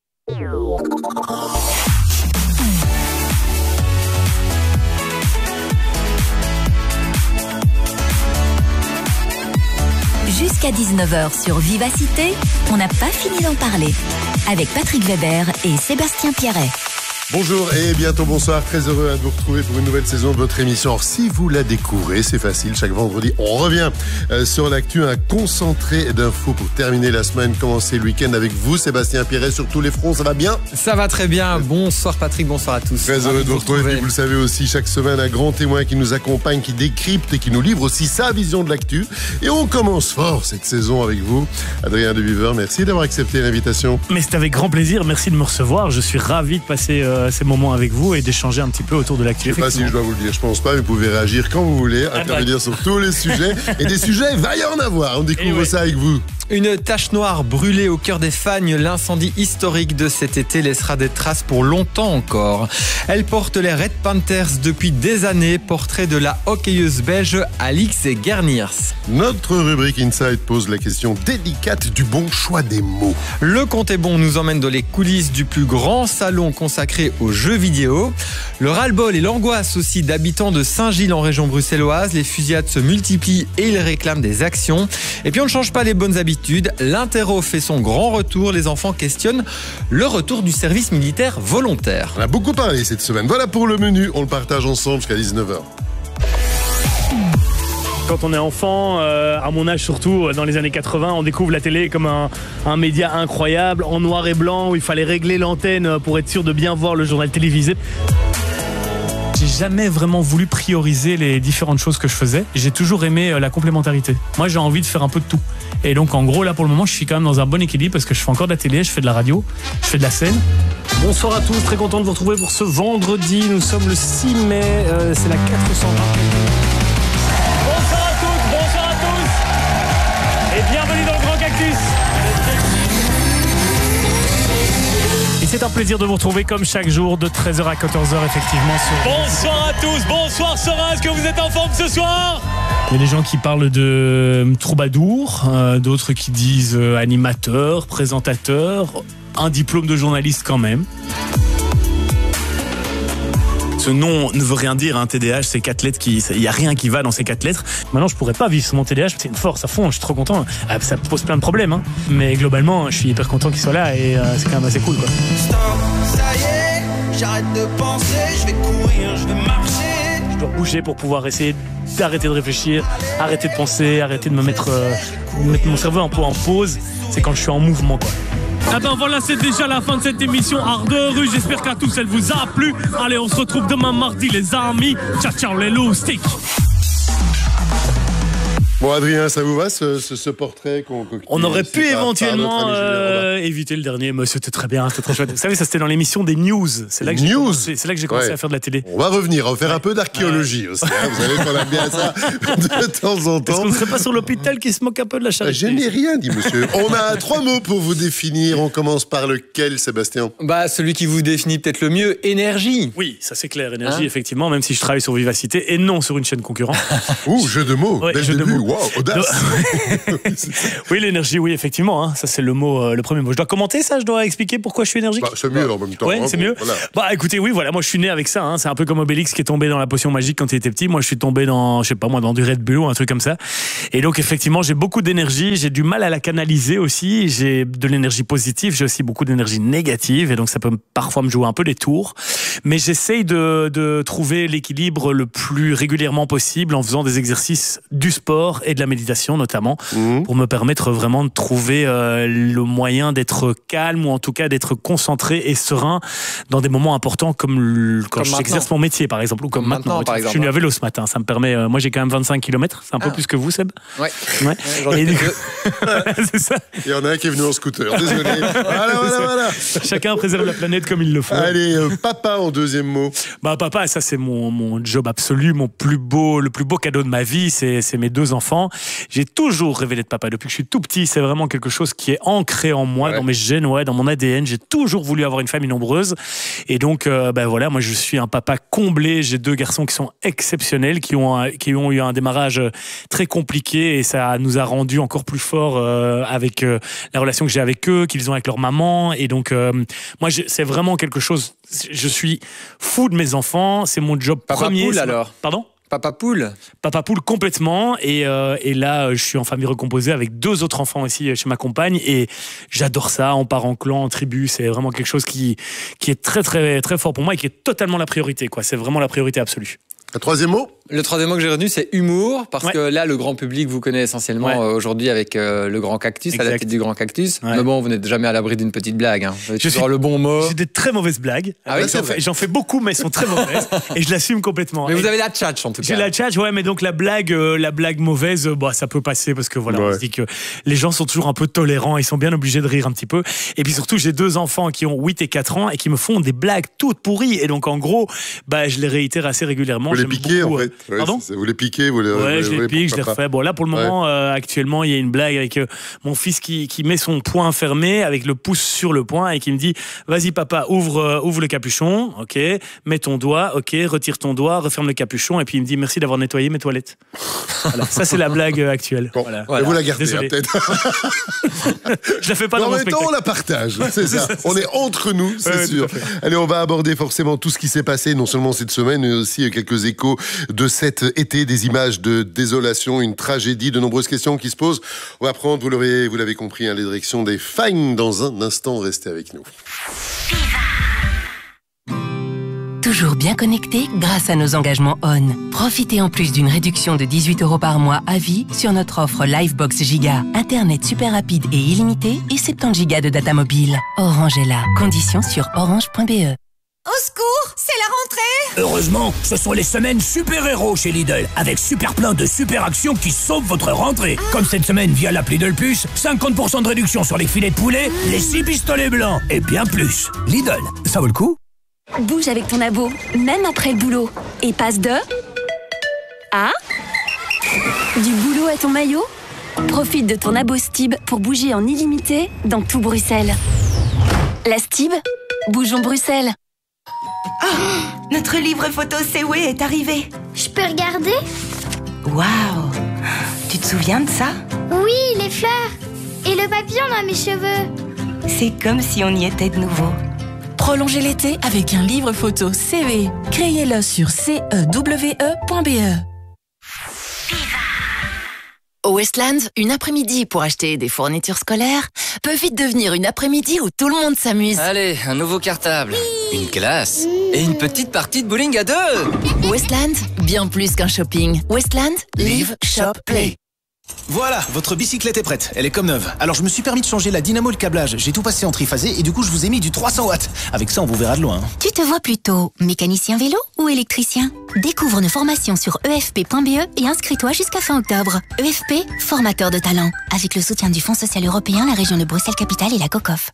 Jusqu'à dix-neuf heures sur Vivacité, on n'a pas fini d'en parler. Avec Patrick Weber et Sébastien Pierret. Bonjour et bientôt bonsoir, très heureux de vous retrouver pour une nouvelle saison de votre émission. Alors, si vous la découvrez, c'est facile, chaque vendredi on revient euh, sur l'actu, un concentré d'infos pour terminer la semaine, commencer le week-end avec vous Sébastien Pierret sur tous les fronts, ça va bien? Ça va très bien, bonsoir Patrick, bonsoir à tous. Très heureux de vous retrouver, vous le savez aussi, chaque semaine un grand témoin qui nous accompagne, qui décrypte et qui nous livre aussi sa vision de l'actu. Et on commence fort cette saison avec vous, Adrien de Viver, merci d'avoir accepté l'invitation. Mais c'est avec grand plaisir, merci de me recevoir, je suis ravi de passer euh, ces moments avec vous et d'échanger un petit peu autour de l'actu. Je sais pas si je dois vous le dire, je pense pas, mais vous pouvez réagir quand vous voulez, intervenir sur tous les sujets. Et des sujets, va y en avoir, on découvre ouais. ça avec vous. Une tache noire brûlée au cœur des Fagnes, l'incendie historique de cet été laissera des traces pour longtemps encore. Elle porte les Red Panthers depuis des années, portrait de la hockeyeuse belge Alix Gerniers. Notre rubrique Inside pose la question délicate du bon choix des mots. Le compte est bon nous emmène dans les coulisses du plus grand salon consacré aux jeux vidéo. Le ras-le-bol et l'angoisse aussi d'habitants de Saint-Gilles en région bruxelloise. Les fusillades se multiplient et ils réclament des actions. Et puis on ne change pas les bonnes habitudes. L'interro fait son grand retour. Les enfants questionnent le retour du service militaire volontaire. On a beaucoup parlé cette semaine. Voilà pour le menu. On le partage ensemble jusqu'à dix-neuf heures. Quand on est enfant, euh, à mon âge surtout, dans les années quatre-vingts, on découvre la télé comme un, un média incroyable, en noir et blanc, où il fallait régler l'antenne pour être sûr de bien voir le journal télévisé. J'ai jamais vraiment voulu prioriser les différentes choses que je faisais. J'ai toujours aimé la complémentarité. Moi, j'ai envie de faire un peu de tout. Et donc, en gros, là, pour le moment, je suis quand même dans un bon équilibre parce que je fais encore de la télé, je fais de la radio, je fais de la scène. Bonsoir à tous, très content de vous retrouver pour ce vendredi. Nous sommes le six mai, euh, c'est la quatre cent vingt. Bonsoir à tous, bonsoir à tous. Et bienvenue dans le Grand Cactus. Et c'est un plaisir de vous retrouver comme chaque jour de treize heures à quatorze heures effectivement. Sur... Bonsoir à tous, bonsoir Sora, est-ce que vous êtes en forme ce soir? Il y a des gens qui parlent de troubadour, euh, d'autres qui disent euh, animateur, présentateur, un diplôme de journaliste quand même. Ce nom ne veut rien dire, un hein, T D A H, c'est quatre lettres, il n'y a rien qui va dans ces quatre lettres. Maintenant, je pourrais pas vivre sur mon T D A H, c'est une force à fond, je suis trop content. Ah, ça pose plein de problèmes, hein. Mais globalement, je suis hyper content qu'il soit là et euh, c'est quand même assez cool, quoi. Stop, ça y est, j'arrête de penser, je vais courir, je vais marcher. Je dois bouger pour pouvoir essayer d'arrêter de réfléchir, arrêter de penser, arrêter de me mettre, euh, mettre mon cerveau un peu en pause. C'est quand je suis en mouvement, quoi. Ah ben voilà, c'est déjà la fin de cette émission Ardeur Rue. J'espère qu'à tous elle vous a plu. Allez, on se retrouve demain mardi les amis. Ciao ciao les loustiques. Bon Adrien, ça vous va ce, ce, ce portrait qu'on On aurait pu éventuellement euh, éviter le dernier, mais c'était très bien, c'était très chouette. Vous savez, ça c'était dans l'émission des news. C'est là que j'ai commencé, c'est là que j'ai commencé ouais. à faire de la télé. On va revenir, on va faire ouais. un peu d'archéologie ouais. aussi. Hein. Vous savez qu'on aime bien ça de temps en temps. Est-ce qu'on ne serait pas sur l'hôpital qui se moque un peu de la charité? Je n'ai rien dit, monsieur. On a trois mots pour vous définir. On commence par lequel, Sébastien? Bah celui qui vous définit peut-être le mieux, énergie. Oui, ça c'est clair, énergie, hein effectivement, même si je travaille sur Vivacité et non sur une chaîne concurrente. Ouh, jeu de mots, ouais, dès le début. Wow, audace. Oui, l'énergie, oui, effectivement. Hein, ça, c'est le mot, euh, le premier mot. Je dois commenter ça. Je dois expliquer pourquoi je suis énergique. Bah, c'est mieux en même temps. Ouais, hein, c'est bon, mieux. Voilà. Bah, écoutez, oui, voilà. Moi, je suis né avec ça. Hein, c'est un peu comme Obélix qui est tombé dans la potion magique quand il était petit. Moi, je suis tombé dans, je sais pas moi, dans du Red Bull ou un truc comme ça. Et donc, effectivement, j'ai beaucoup d'énergie. J'ai du mal à la canaliser aussi. J'ai de l'énergie positive. J'ai aussi beaucoup d'énergie négative. Et donc, ça peut parfois me jouer un peu des tours. Mais j'essaye de, de trouver l'équilibre le plus régulièrement possible en faisant des exercices du sport et de la méditation notamment. Mmh. Pour me permettre vraiment de trouver euh, le moyen d'être calme ou en tout cas d'être concentré et serein dans des moments importants comme le, quand comme j'exerce mon métier par exemple ou comme, comme maintenant, maintenant par exemple. Je suis venu à vélo ce matin, ça me permet, euh, moi j'ai quand même vingt-cinq kilomètres, c'est un ah. peu plus que vous Seb. Ouais, ouais. ouais et du coup, c'est ça. Il y en a un qui est venu en scooter, désolé. Voilà, voilà, voilà. Chacun préserve la planète comme il le faut. Allez, euh, papa en deuxième mot. Bah papa, ça c'est mon, mon job absolu, mon plus beau, le plus beau cadeau de ma vie, c'est, c'est mes deux enfants. J'ai toujours rêvé d'être papa depuis que je suis tout petit, c'est vraiment quelque chose qui est ancré en moi, ouais. dans mes gènes, ouais, dans mon A D N. J'ai toujours voulu avoir une famille nombreuse. Et donc, euh, ben voilà, moi je suis un papa comblé. J'ai deux garçons qui sont exceptionnels, qui ont, qui ont eu un démarrage très compliqué et ça nous a rendu encore plus forts euh, avec euh, la relation que j'ai avec eux, qu'ils ont avec leur maman. Et donc, euh, moi, je, c'est vraiment quelque chose. Je suis fou de mes enfants. C'est mon job papa premier. Poule alors. Pardon? Papa poule. Papa poule complètement. Et, euh, et là, je suis en famille recomposée avec deux autres enfants aussi chez ma compagne. Et j'adore ça. On part en clan, en tribu. C'est vraiment quelque chose qui, qui est très, très, très fort pour moi et qui est totalement la priorité, quoi. C'est vraiment la priorité absolue. Un troisième mot ? Le troisième mot que j'ai retenu, c'est humour, parce ouais. que là, le grand public vous connaît essentiellement ouais. euh, aujourd'hui avec euh, le Grand Cactus, exact. À la tête du Grand Cactus. Ouais. Mais bon, vous n'êtes jamais à l'abri d'une petite blague. Hein. Vous avez toujours le bon mot. J'ai des très mauvaises blagues. Ah oui, j'en, fais, j'en fais beaucoup, mais elles sont très mauvaises. Et je l'assume complètement. Mais et vous avez la tchatch en tout cas. J'ai la tchatch, ouais, mais donc la blague, euh, la blague mauvaise, euh, bah, ça peut passer parce que voilà, ouais. on se dit que les gens sont toujours un peu tolérants, ils sont bien obligés de rire un petit peu. Et puis surtout, j'ai deux enfants qui ont huit et quatre ans et qui me font des blagues toutes pourries. Et donc en gros, bah, je les réitère assez régulièrement. Vous les piquez en fait. Ouais, Pardon Vous les piquez, vous les Ouais, vous je les pique, je les refais. Bon, là, pour le moment, ouais. euh, actuellement, il y a une blague avec euh, mon fils qui, qui met son poing fermé avec le pouce sur le poing et qui me dit « Vas-y, papa, ouvre, euh, ouvre le capuchon. Ok. Mets ton doigt. Ok. Retire ton doigt. Referme le capuchon. » Et puis, il me dit « Merci d'avoir nettoyé mes toilettes. » Voilà. Ça, c'est la blague euh, actuelle. Bon, voilà. Voilà. Vous la gardez, hein, peut-être. Je la fais pas Mais dans en mon même temps, spectacle. on la partage. C'est ça. On est entre nous, c'est ouais, sûr. Allez, on va aborder forcément tout ce qui s'est passé, non seulement cette semaine, mais aussi quelques échos de cet été, des images de désolation, une tragédie, de nombreuses questions qui se posent. On va prendre, vous l'avez, vous l'avez compris, hein, les directions des Fagnes dans un instant. Restez avec nous. Toujours bien connecté grâce à nos engagements O N. Profitez en plus d'une réduction de dix-huit euros par mois à vie sur notre offre Livebox Giga. Internet super rapide et illimité et soixante-dix gigas de data mobile. Orange est là. Conditions sur orange point b e. Au secours, c'est la rentrée! Heureusement, ce sont les semaines super-héros chez Lidl, avec super plein de super actions qui sauvent votre rentrée. Ah. Comme cette semaine via l'appli Lidl Plus, cinquante pour cent de réduction sur les filets de poulet, mmh. les six pistolets blancs et bien plus. Lidl, ça vaut le coup? Bouge avec ton abo, même après le boulot. Et passe de... à... du boulot à ton maillot. Profite de ton abo Stib pour bouger en illimité dans tout Bruxelles. La Stib, bougeons Bruxelles. Oh, notre livre photo C W est arrivé. Je peux regarder? Waouh! Tu te souviens de ça? Oui, les fleurs. Et le papillon dans mes cheveux. C'est comme si on y était de nouveau. Prolongez l'été avec un livre photo C V. Créez-le sur c e w e point b e. Au Westlands, une après-midi pour acheter des fournitures scolaires peut vite devenir une après-midi où tout le monde s'amuse. Allez, un nouveau cartable, une glace et une petite partie de bowling à deux. Westlands, bien plus qu'un shopping. Westlands, live, shop, play. Voilà, votre bicyclette est prête, elle est comme neuve. Alors je me suis permis de changer la dynamo, le câblage, j'ai tout passé en triphasé et du coup je vous ai mis du trois cents watts. Avec ça on vous verra de loin. Tu te vois plutôt mécanicien vélo ou électricien? Découvre nos formations sur e f p point b e et inscris-toi jusqu'à fin octobre. E F P, formateur de talent. Avec le soutien du Fonds social européen, la région de Bruxelles-Capitale et la COCOF.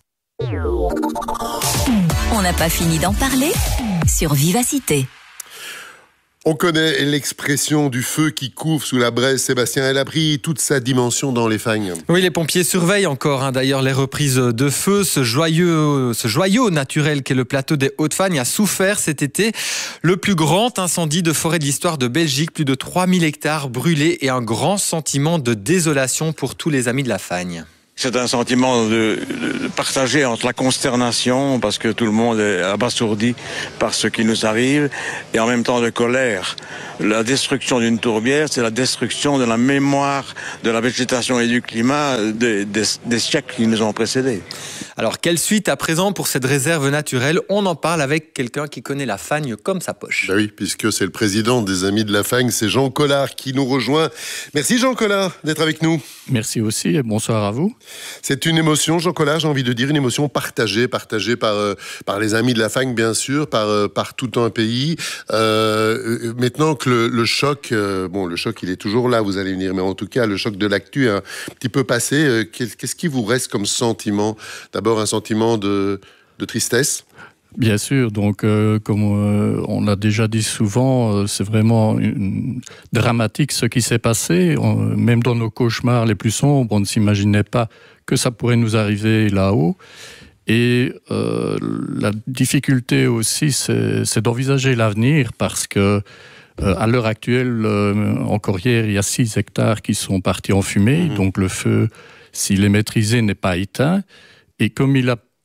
On n'a pas fini d'en parler sur Vivacité. On connaît l'expression du feu qui couvre sous la braise, Sébastien. Elle a pris toute sa dimension dans les Fagnes. Oui, les pompiers surveillent encore hein, d'ailleurs les reprises de feu. Ce joyeux, ce joyau naturel qu'est le plateau des Hauts-de-Fagnes a souffert cet été. Le plus grand incendie de forêt de l'histoire de Belgique, plus de trois mille hectares brûlés et un grand sentiment de désolation pour tous les amis de la Fagne. C'est un sentiment de, de partagé entre la consternation, parce que tout le monde est abasourdi par ce qui nous arrive, et en même temps de colère. La destruction d'une tourbière, c'est la destruction de la mémoire de la végétation et du climat des, des, des siècles qui nous ont précédés. Alors, quelle suite à présent pour cette réserve naturelle? On en parle avec quelqu'un qui connaît la Fagne comme sa poche. Bah oui, puisque c'est le président des Amis de la Fagne, c'est Jean Collard qui nous rejoint. Merci Jean Collard d'être avec nous. Merci aussi et bonsoir à vous. C'est une émotion, Jean Collard, j'ai envie de dire, une émotion partagée, partagée par, euh, par les Amis de la Fagne, bien sûr, par, euh, par tout un pays. Euh, maintenant que le, le choc, euh, bon, le choc, il est toujours là, vous allez venir, mais en tout cas, le choc de l'actu a un petit peu passé. Euh, qu'est-ce qui vous reste comme sentiment? D'abord, un sentiment de, de tristesse? Bien sûr, donc euh, comme euh, on l'a déjà dit souvent, euh, c'est vraiment une... dramatique ce qui s'est passé. On, même dans nos cauchemars les plus sombres, on ne s'imaginait pas que ça pourrait nous arriver là-haut. Et euh, la difficulté aussi, c'est, c'est d'envisager l'avenir parce que euh, à l'heure actuelle, euh, encore hier, il y a six hectares qui sont partis en fumée. Mmh. Donc le feu, s'il est maîtrisé, n'est pas éteint. Et comme il a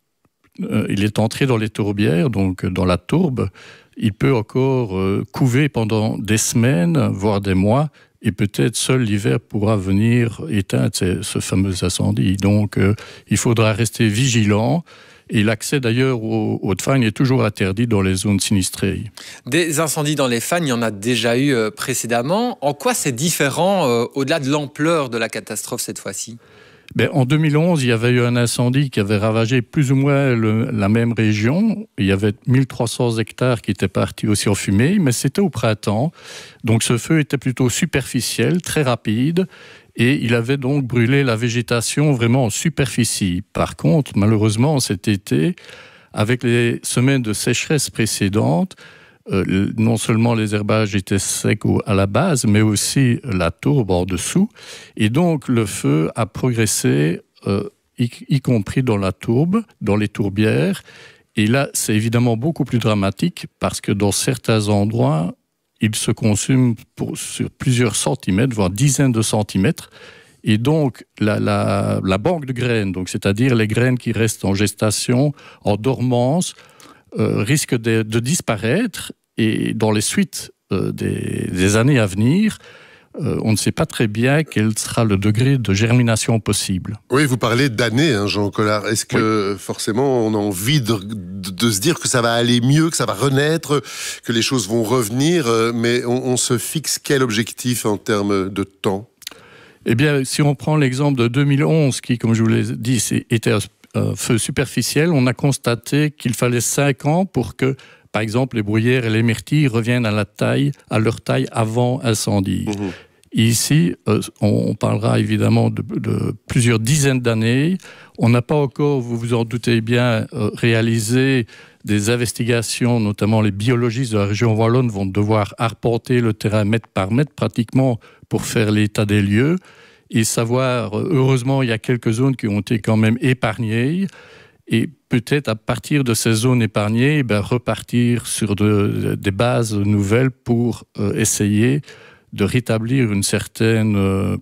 euh, il est entré dans les tourbières, donc dans la tourbe, il peut encore euh, couver pendant des semaines, voire des mois, et peut-être seul l'hiver pourra venir éteindre ce, ce fameux incendie. Donc euh, il faudra rester vigilant. Et l'accès d'ailleurs aux, aux fagnes est toujours interdit dans les zones sinistrées. Des incendies dans les fagnes, il y en a déjà eu euh, précédemment. En quoi c'est différent euh, au-delà de l'ampleur de la catastrophe cette fois-ci ? Ben, en deux mille onze, il y avait eu un incendie qui avait ravagé plus ou moins le, la même région. Il y avait mille trois cents hectares qui étaient partis aussi en fumée, mais c'était au printemps. Donc ce feu était plutôt superficiel, très rapide. Et il avait donc brûlé la végétation vraiment en superficie. Par contre, malheureusement, cet été, avec les semaines de sécheresse précédentes, euh, non seulement les herbages étaient secs à la base, mais aussi la tourbe en dessous. Et donc, le feu a progressé, euh, y, y compris dans la tourbe, dans les tourbières. Et là, c'est évidemment beaucoup plus dramatique parce que dans certains endroits, il se consume pour, sur plusieurs centimètres, voire dizaines de centimètres. Et donc, la, la, la banque de graines, donc, c'est-à-dire les graines qui restent en gestation, en dormance, euh, risquent de, de disparaître. Et dans les suites euh, des, des années à venir, euh, on ne sait pas très bien quel sera le degré de germination possible. Oui, vous parlez d'années, hein, Jean Collard. Est-ce que oui. forcément on a envie de, de, de se dire que ça va aller mieux, que ça va renaître, que les choses vont revenir, mais on, on se fixe quel objectif en termes de temps ? Eh bien, si on prend l'exemple de deux mille onze, qui, comme je vous l'ai dit, était un feu superficiel, on a constaté qu'il fallait cinq ans pour que, par exemple, les bruyères et les myrtilles reviennent à la taille, à leur taille avant incendie. Mmh. Ici, euh, on parlera évidemment de, de plusieurs dizaines d'années. On n'a pas encore, vous vous en doutez bien, euh, réalisé des investigations, notamment les biologistes de la région wallonne vont devoir arpenter le terrain mètre par mètre pratiquement pour faire l'état des lieux et savoir, heureusement, il y a quelques zones qui ont été quand même épargnées. Et peut-être à partir de ces zones épargnées, ben, repartir sur de, des bases nouvelles pour euh, essayer de rétablir une certaine, euh,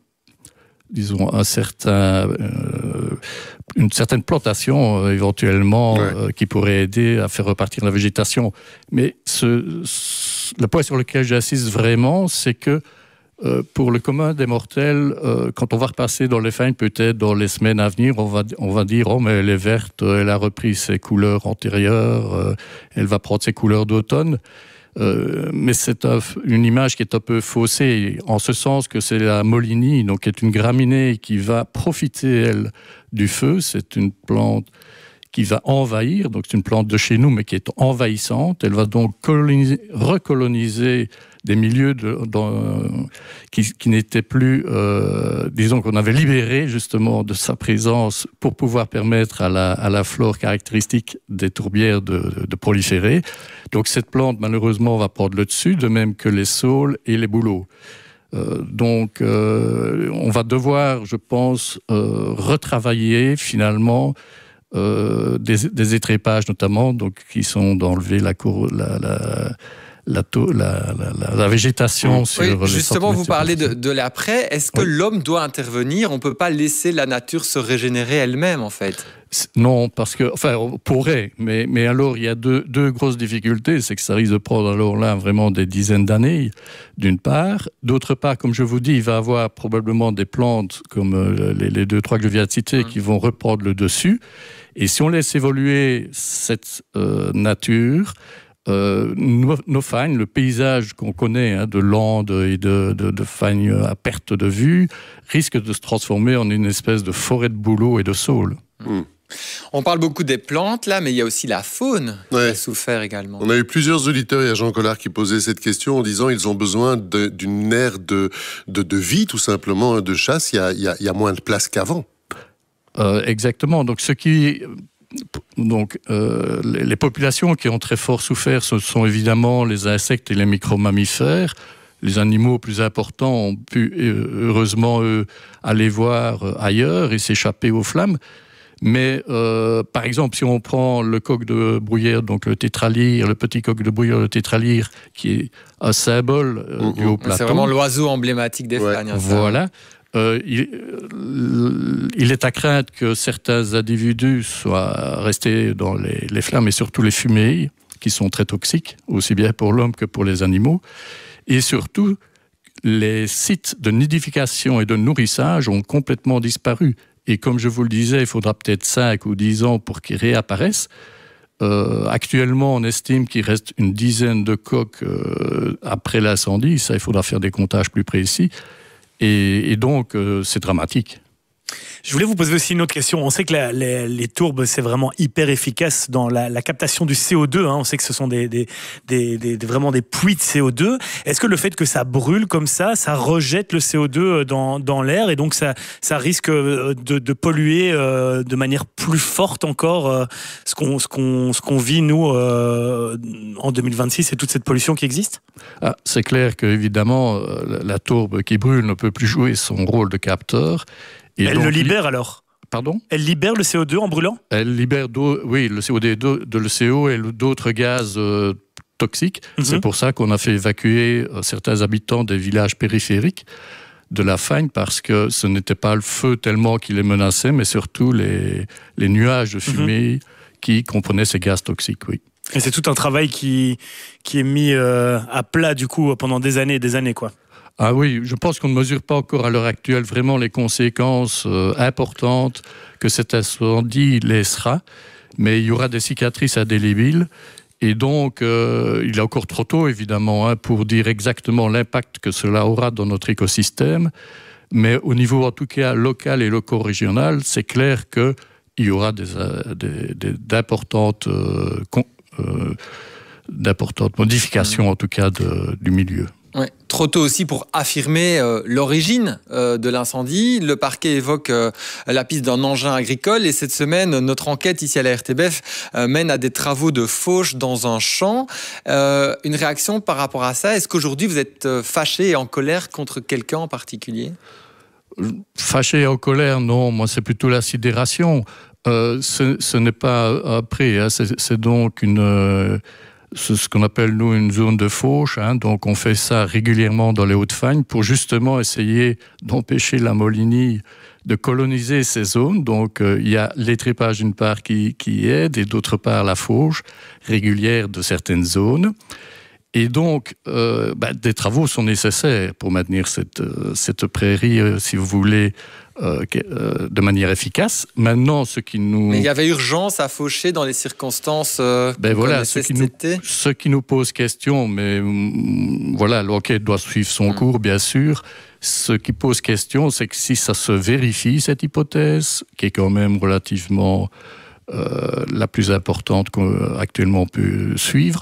disons, un certain, euh, une certaine plantation euh, éventuellement ouais. euh, qui pourrait aider à faire repartir la végétation. Mais ce, ce, le point sur lequel j'insiste vraiment, c'est que Euh, pour le commun des mortels, euh, quand on va repasser dans les fagnes, peut-être dans les semaines à venir, on va, on va dire « Oh, mais elle est verte, elle a repris ses couleurs antérieures, euh, elle va prendre ses couleurs d'automne. Euh, » Mais c'est un, une image qui est un peu faussée, en ce sens que c'est la Molinie, donc qui est une graminée qui va profiter, elle, du feu. C'est une plante qui va envahir, donc c'est une plante de chez nous, mais qui est envahissante. Elle va donc coloniser, recoloniser des milieux de, dans, qui, qui n'étaient plus, euh, disons qu'on avait libéré justement de sa présence pour pouvoir permettre à la, à la flore caractéristique des tourbières de, de, de proliférer. Donc cette plante, malheureusement, va prendre le dessus, de même que les saules et les bouleaux. Euh, donc euh, on va devoir, je pense, euh, retravailler finalement Euh, des, des étrépages notamment, donc, qui sont d'enlever la, cour, la, la, la, la, la, la végétation. Sur oui, les justement, vous parlez de, de l'après. Est-ce que oui. l'homme doit intervenir ? On ne peut pas laisser la nature se régénérer elle-même, en fait. Non, parce que, enfin, on pourrait, mais, mais alors il y a deux, deux grosses difficultés. C'est que ça risque de prendre alors là vraiment des dizaines d'années, d'une part. D'autre part, comme je vous dis, il va y avoir probablement des plantes, comme les, les deux, trois que je viens de citer, mmh. qui vont reprendre le dessus. Et si on laisse évoluer cette euh, nature, euh, nos, nos fagnes, le paysage qu'on connaît hein, de landes et de, de, de fagnes à perte de vue, risque de se transformer en une espèce de forêt de bouleaux et de saules. Mmh. On parle beaucoup des plantes, là, mais il y a aussi la faune ouais. qui a souffert également. On a eu plusieurs auditeurs, il y a Jean Collard qui posait cette question en disant qu'ils ont besoin de, d'une ère de, de, de vie, tout simplement, de chasse. Il y a, il y a, il y a moins de place qu'avant. Euh, exactement. Donc, ce qui, donc, euh, les, les populations qui ont très fort souffert, ce sont évidemment les insectes et les micro-mammifères. Les animaux plus importants ont pu, heureusement, eux, aller voir ailleurs et s'échapper aux flammes. Mais, euh, par exemple, si on prend le coq de bruyère, donc le tétralyre, le petit coq de bruyère, le tétralyre, qui est un symbole euh, mmh, du haut plateau. C'est vraiment l'oiseau emblématique des ouais. fagnes. Voilà. Euh, il, il est à craindre que certains individus soient restés dans les, les flammes et surtout les fumées, qui sont très toxiques, aussi bien pour l'homme que pour les animaux. Et surtout, les sites de nidification et de nourrissage ont complètement disparu. Et comme je vous le disais, il faudra peut-être cinq ou dix ans pour qu'ils réapparaissent. Euh, actuellement, on estime qu'il reste une dizaine de coques euh, après l'incendie. Ça, il faudra faire des comptages plus précis. Et, et donc, euh, c'est dramatique. Je voulais vous poser aussi une autre question. On sait que la, les, les tourbes, c'est vraiment hyper efficace dans la, la captation du C O deux. Hein. On sait que ce sont des, des, des, des, des, vraiment des puits de C O deux. Est-ce que le fait que ça brûle comme ça, ça rejette le C O deux dans, dans l'air et donc ça, ça risque de, de polluer euh, de manière plus forte encore euh, ce, qu'on, ce, qu'on, ce qu'on vit, nous, euh, en deux mille vingt-six et toute cette pollution qui existe ? Ah, c'est clair qu'évidemment, euh, la tourbe qui brûle ne peut plus jouer son rôle de capteur. Et Elle donc, le libère alors ? Pardon ? Elle libère le C O deux en brûlant ? Elle libère, oui, le C O deux, de le C O et d'autres gaz euh, toxiques. Mm-hmm. C'est pour ça qu'on a fait évacuer euh, certains habitants des villages périphériques de la Fagne, parce que ce n'était pas le feu tellement qui les menaçait, mais surtout les, les nuages de fumée mm-hmm. qui comprenaient ces gaz toxiques, oui. Et c'est tout un travail qui, qui est mis euh, à plat, du coup, pendant des années et des années, quoi. Ah oui, je pense qu'on ne mesure pas encore à l'heure actuelle vraiment les conséquences euh, importantes que cet incendie laissera, mais il y aura des cicatrices indélébiles et donc euh, il est encore trop tôt évidemment hein, pour dire exactement l'impact que cela aura dans notre écosystème, mais au niveau en tout cas local et loco-régional, c'est clair qu'il y aura des, des, des, d'importantes, euh, con, euh, d'importantes modifications en tout cas de, du milieu. Ouais. Trop tôt aussi pour affirmer euh, l'origine euh, de l'incendie. Le parquet évoque euh, la piste d'un engin agricole et cette semaine, notre enquête ici à la R T B F euh, mène à des travaux de fauche dans un champ. Euh, une réaction par rapport à ça ? Est-ce qu'aujourd'hui vous êtes euh, fâché et en colère contre quelqu'un en particulier ? Fâché et en colère, non. Moi, c'est plutôt la sidération. Euh, ce, ce n'est pas après. Hein. C'est, c'est donc une... Euh, C'est ce qu'on appelle, nous, une zone de fauche. Hein. Donc, on fait ça régulièrement dans les Hauts-de-Fagne pour justement essayer d'empêcher la Molinie de coloniser ces zones. Donc, euh, il y a l'étripage d'une part qui, qui aide et d'autre part la fauche régulière de certaines zones. Et donc, euh, bah, des travaux sont nécessaires pour maintenir cette, euh, cette prairie, euh, si vous voulez, euh, euh, de manière efficace. Maintenant, ce qui nous... Mais il y avait urgence à faucher dans les circonstances euh, ben voilà, ce qui, nous, ce qui nous pose question, mais mm, voilà, l'enquête doit suivre son mmh. cours, bien sûr. Ce qui pose question, c'est que si ça se vérifie, cette hypothèse, qui est quand même relativement euh, la plus importante qu'actuellement on peut suivre,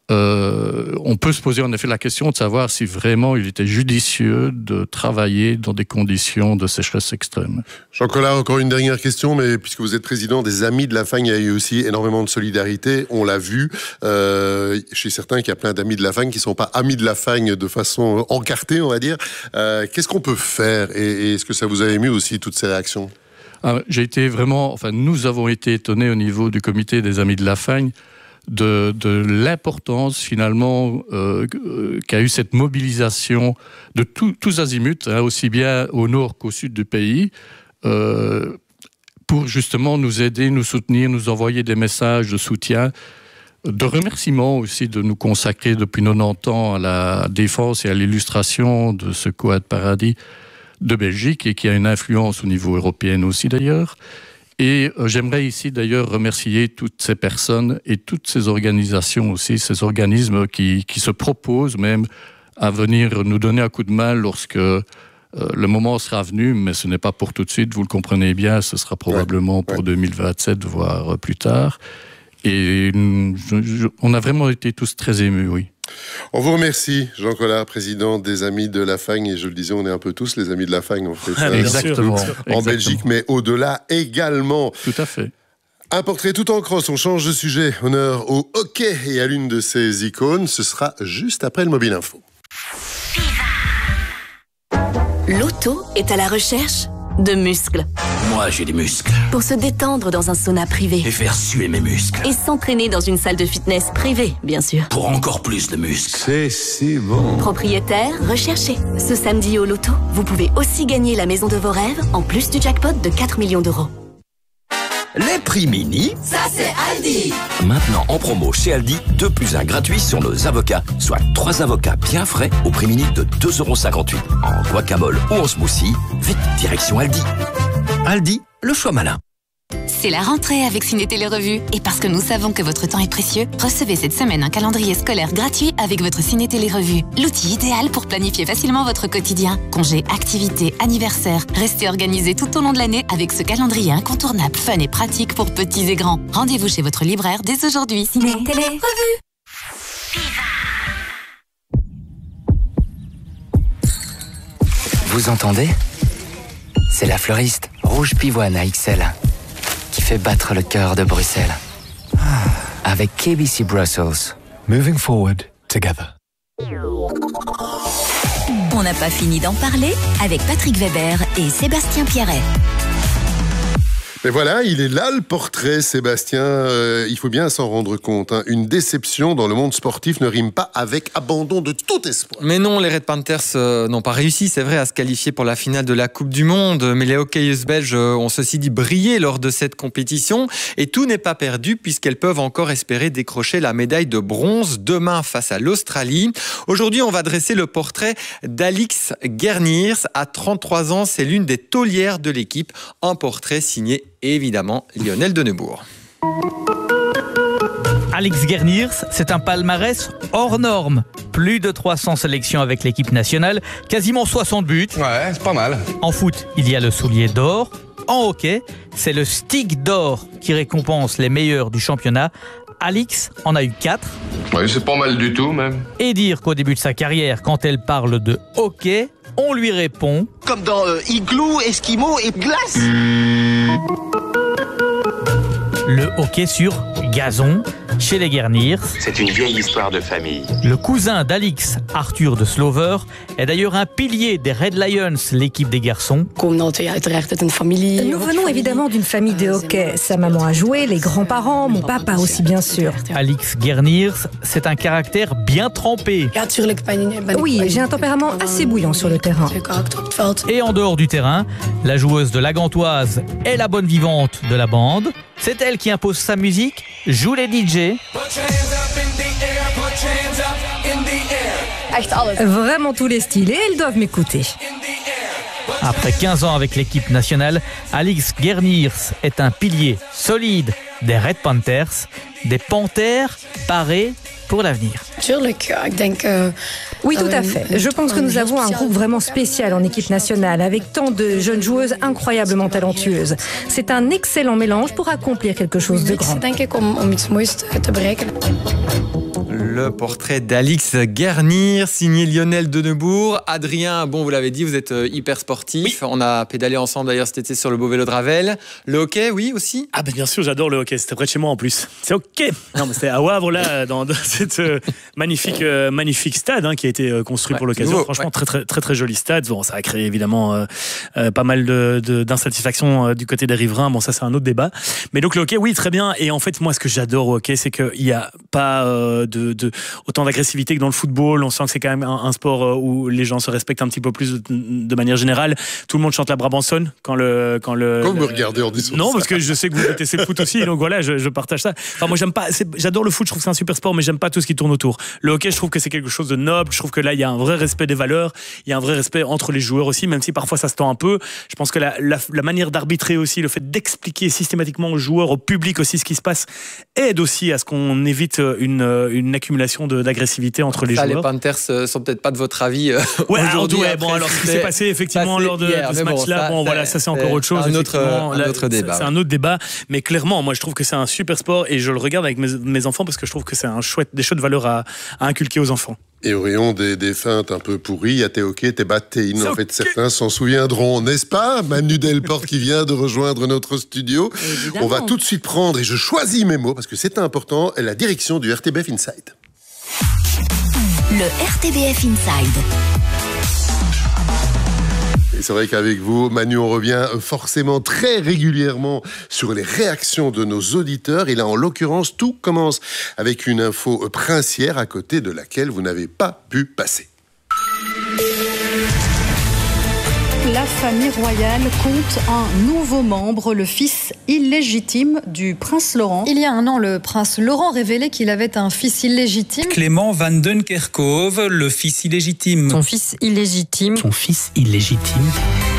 Euh, on peut se poser en effet la question de savoir si vraiment il était judicieux de travailler dans des conditions de sécheresse extrême. Jean Collard, encore une dernière question, mais puisque vous êtes président des Amis de la Fagne, il y a eu aussi énormément de solidarité, on l'a vu, euh, chez certains qu'il y a plein d'amis de la Fagne qui ne sont pas amis de la Fagne de façon encartée, on va dire. Euh, qu'est-ce qu'on peut faire et, et est-ce que ça vous a ému aussi, toutes ces réactions ? Ah, j'ai été vraiment, enfin nous avons été étonnés au niveau du comité des Amis de la Fagne De, de l'importance finalement euh, qu'a eu cette mobilisation de tout, tous azimuts, hein, aussi bien au nord qu'au sud du pays, euh, pour justement nous aider, nous soutenir, nous envoyer des messages de soutien, de remerciements aussi de nous consacrer depuis quatre-vingt-dix ans à la défense et à l'illustration de ce Quad Paradis de Belgique et qui a une influence au niveau européen aussi d'ailleurs. Et euh, j'aimerais ici d'ailleurs remercier toutes ces personnes et toutes ces organisations aussi, ces organismes qui, qui se proposent même à venir nous donner un coup de main lorsque euh, le moment sera venu, mais ce n'est pas pour tout de suite, vous le comprenez bien, ce sera probablement ouais, pour ouais. deux mille vingt-sept, voire plus tard. Et je, je, on a vraiment été tous très émus, oui. On vous remercie, Jean Collard, président des Amis de la Fagne. Et je le disais, on est un peu tous les Amis de la Fagne. On fait ça Exactement. en Exactement. Belgique, mais au-delà également. Tout à fait. Un portrait tout en crosse. On change de sujet. Honneur au hockey et à l'une de ses icônes. Ce sera juste après le Mobile Info. L'auto est à la recherche de muscles. Moi, j'ai des muscles. Pour se détendre dans un sauna privé. Et faire suer mes muscles. Et s'entraîner dans une salle de fitness privée, bien sûr. Pour encore plus de muscles. C'est si bon. Propriétaire, recherché. Ce samedi au loto, vous pouvez aussi gagner la maison de vos rêves, en plus du jackpot de quatre millions d'euros. Les prix mini, ça c'est Aldi. Maintenant en promo chez Aldi, deux plus un gratuit sur nos avocats, soit trois avocats bien frais au prix mini de deux euros cinquante-huit. En guacamole ou en smoothie, vite direction Aldi. Aldi, le choix malin. C'est la rentrée avec Ciné Télé Revue. Et parce que nous savons que votre temps est précieux, recevez cette semaine un calendrier scolaire gratuit avec votre Ciné Télé Revue. L'outil idéal pour planifier facilement votre quotidien. Congés, activités, anniversaires. Restez organisés tout au long de l'année avec ce calendrier incontournable, fun et pratique pour petits et grands. Rendez-vous chez votre libraire dès aujourd'hui. Ciné Télé Revue. Vous entendez? C'est la fleuriste Rouge Pivoine à X L qui fait battre le cœur de Bruxelles. Avec K B C Brussels. Moving forward together. On n'a pas fini d'en parler avec Patrick Weber et Sébastien Pierret. Mais voilà, il est là le portrait, Sébastien. Euh, il faut bien s'en rendre compte. Hein. Une déception dans le monde sportif ne rime pas avec abandon de tout espoir. Mais non, les Red Panthers euh, n'ont pas réussi, c'est vrai, à se qualifier pour la finale de la Coupe du Monde. Mais les hockeyeuses belges euh, ont ceci dit brillé lors de cette compétition. Et tout n'est pas perdu puisqu'elles peuvent encore espérer décrocher la médaille de bronze demain face à l'Australie. Aujourd'hui, on va dresser le portrait d'Alix Gerniers. À trente-trois ans, c'est l'une des taulières de l'équipe. Un portrait signé évidemment Lionel Denebourg. Alix Gerniers, c'est un palmarès hors norme. Plus de trois cents sélections avec l'équipe nationale, quasiment soixante buts. Ouais, c'est pas mal. En foot, il y a le soulier d'or. En hockey, c'est le stick d'or qui récompense les meilleurs du championnat. Alix en a eu quatre. Oui, c'est pas mal du tout même. Et dire qu'au début de sa carrière, quand elle parle de hockey, on lui répond... Comme dans euh, Igloo, Esquimau et Glace. Le hockey sur gazon chez les Gerniers. C'est une vieille histoire de famille. Le cousin d'Alix, Arthur de Slover, est d'ailleurs un pilier des Red Lions, l'équipe des garçons. Nous venons évidemment d'une famille de hockey. Sa maman a joué, les grands-parents, mon papa aussi bien sûr. Alix Gerniers, c'est un caractère bien trempé. Oui, j'ai un tempérament assez bouillant sur le terrain. Et en dehors du terrain, la joueuse de la Gantoise est la bonne vivante de la bande. C'est elle qui impose sa musique, joue les D J. Vraiment tous les styles et elles doivent m'écouter. Après quinze ans avec l'équipe nationale, Alix Gerniers est un pilier solide des Red Panthers, des Panthères parés pour l'avenir. Oui, tout à fait. Je pense que nous avons un groupe vraiment spécial en équipe nationale, avec tant de jeunes joueuses incroyablement talentueuses. C'est un excellent mélange pour accomplir quelque chose de grand. Le portrait d'Alix Gerniers, signé Lionel Denebourg. Adrien, bon, vous l'avez dit, vous êtes hyper sportif. Oui. On a pédalé ensemble d'ailleurs cet été sur le beau vélo de Ravel. Le hockey, oui, aussi? Ah ben bien sûr, j'adore le hockey. C'était près de chez moi en plus. C'est ok. Non, mais c'était à Wavre, là, dans, dans cette euh, magnifique, euh, magnifique stade hein, qui a été euh, construit ouais, pour l'occasion. Nouveau, Franchement, ouais. très, très, très, très joli stade. Bon, ça a créé évidemment euh, euh, pas mal de, de, d'insatisfaction euh, du côté des riverains. Bon, ça, c'est un autre débat. Mais donc, le hockey, oui, très bien. Et en fait, moi, ce que j'adore au hockey, c'est qu'il n'y a pas euh, de, de, autant d'agressivité que dans le football. On sent que c'est quand même un, un sport où les gens se respectent un petit peu plus de, de manière générale. Tout le monde chante la Brabançonne quand le. Quand le Comme le, me regarder en disant Non, ça. parce que je sais que vous détestez le foot aussi. Donc voilà, je, je partage ça. Enfin, moi, j'aime pas. J'adore le foot, je trouve que c'est un super sport, mais j'aime pas tout ce qui tourne autour. Le hockey, je trouve que c'est quelque chose de noble. Je trouve que là, il y a un vrai respect des valeurs. Il y a un vrai respect entre les joueurs aussi, même si parfois ça se tend un peu. Je pense que la, la, la manière d'arbitrer aussi, le fait d'expliquer systématiquement aux joueurs, au public aussi ce qui se passe, aide aussi à ce qu'on évite une, une accumulation de, d'agressivité entre les ça, joueurs. Les Panthers euh, sont peut-être pas de votre avis euh, ouais, aujourd'hui. Ouais, bon, alors ce qui s'est passé effectivement passé lors de, hier, de ce match-là, bon, ça, bon voilà, ça c'est encore autre chose. Un autre, un là, autre débat. C'est, c'est un autre débat, mais clairement, moi je trouve que c'est un super sport et je le regarde avec mes, mes enfants parce que je trouve que c'est un chouette, des chouettes valeurs à, à inculquer aux enfants. Et au rayon des, des feintes un peu pourries, il y a tes hockey, tes battéines. En fait, certains s'en souviendront, n'est-ce pas? Manu Delporte qui vient de rejoindre notre studio. Évidemment. On va tout de suite prendre, et je choisis mes mots parce que c'est important, la direction du R T B F Inside. Le R T B F Inside. Et c'est vrai qu'avec vous, Manu, on revient forcément très régulièrement sur les réactions de nos auditeurs. Et là, en l'occurrence, tout commence avec une info princière à côté de laquelle vous n'avez pas pu passer. La famille royale compte un nouveau membre, le fils illégitime du prince Laurent. Il y a un an, le prince Laurent révélait qu'il avait un fils illégitime. Clément Van Den Kerkhove, le fils illégitime. Son fils illégitime. Son fils illégitime.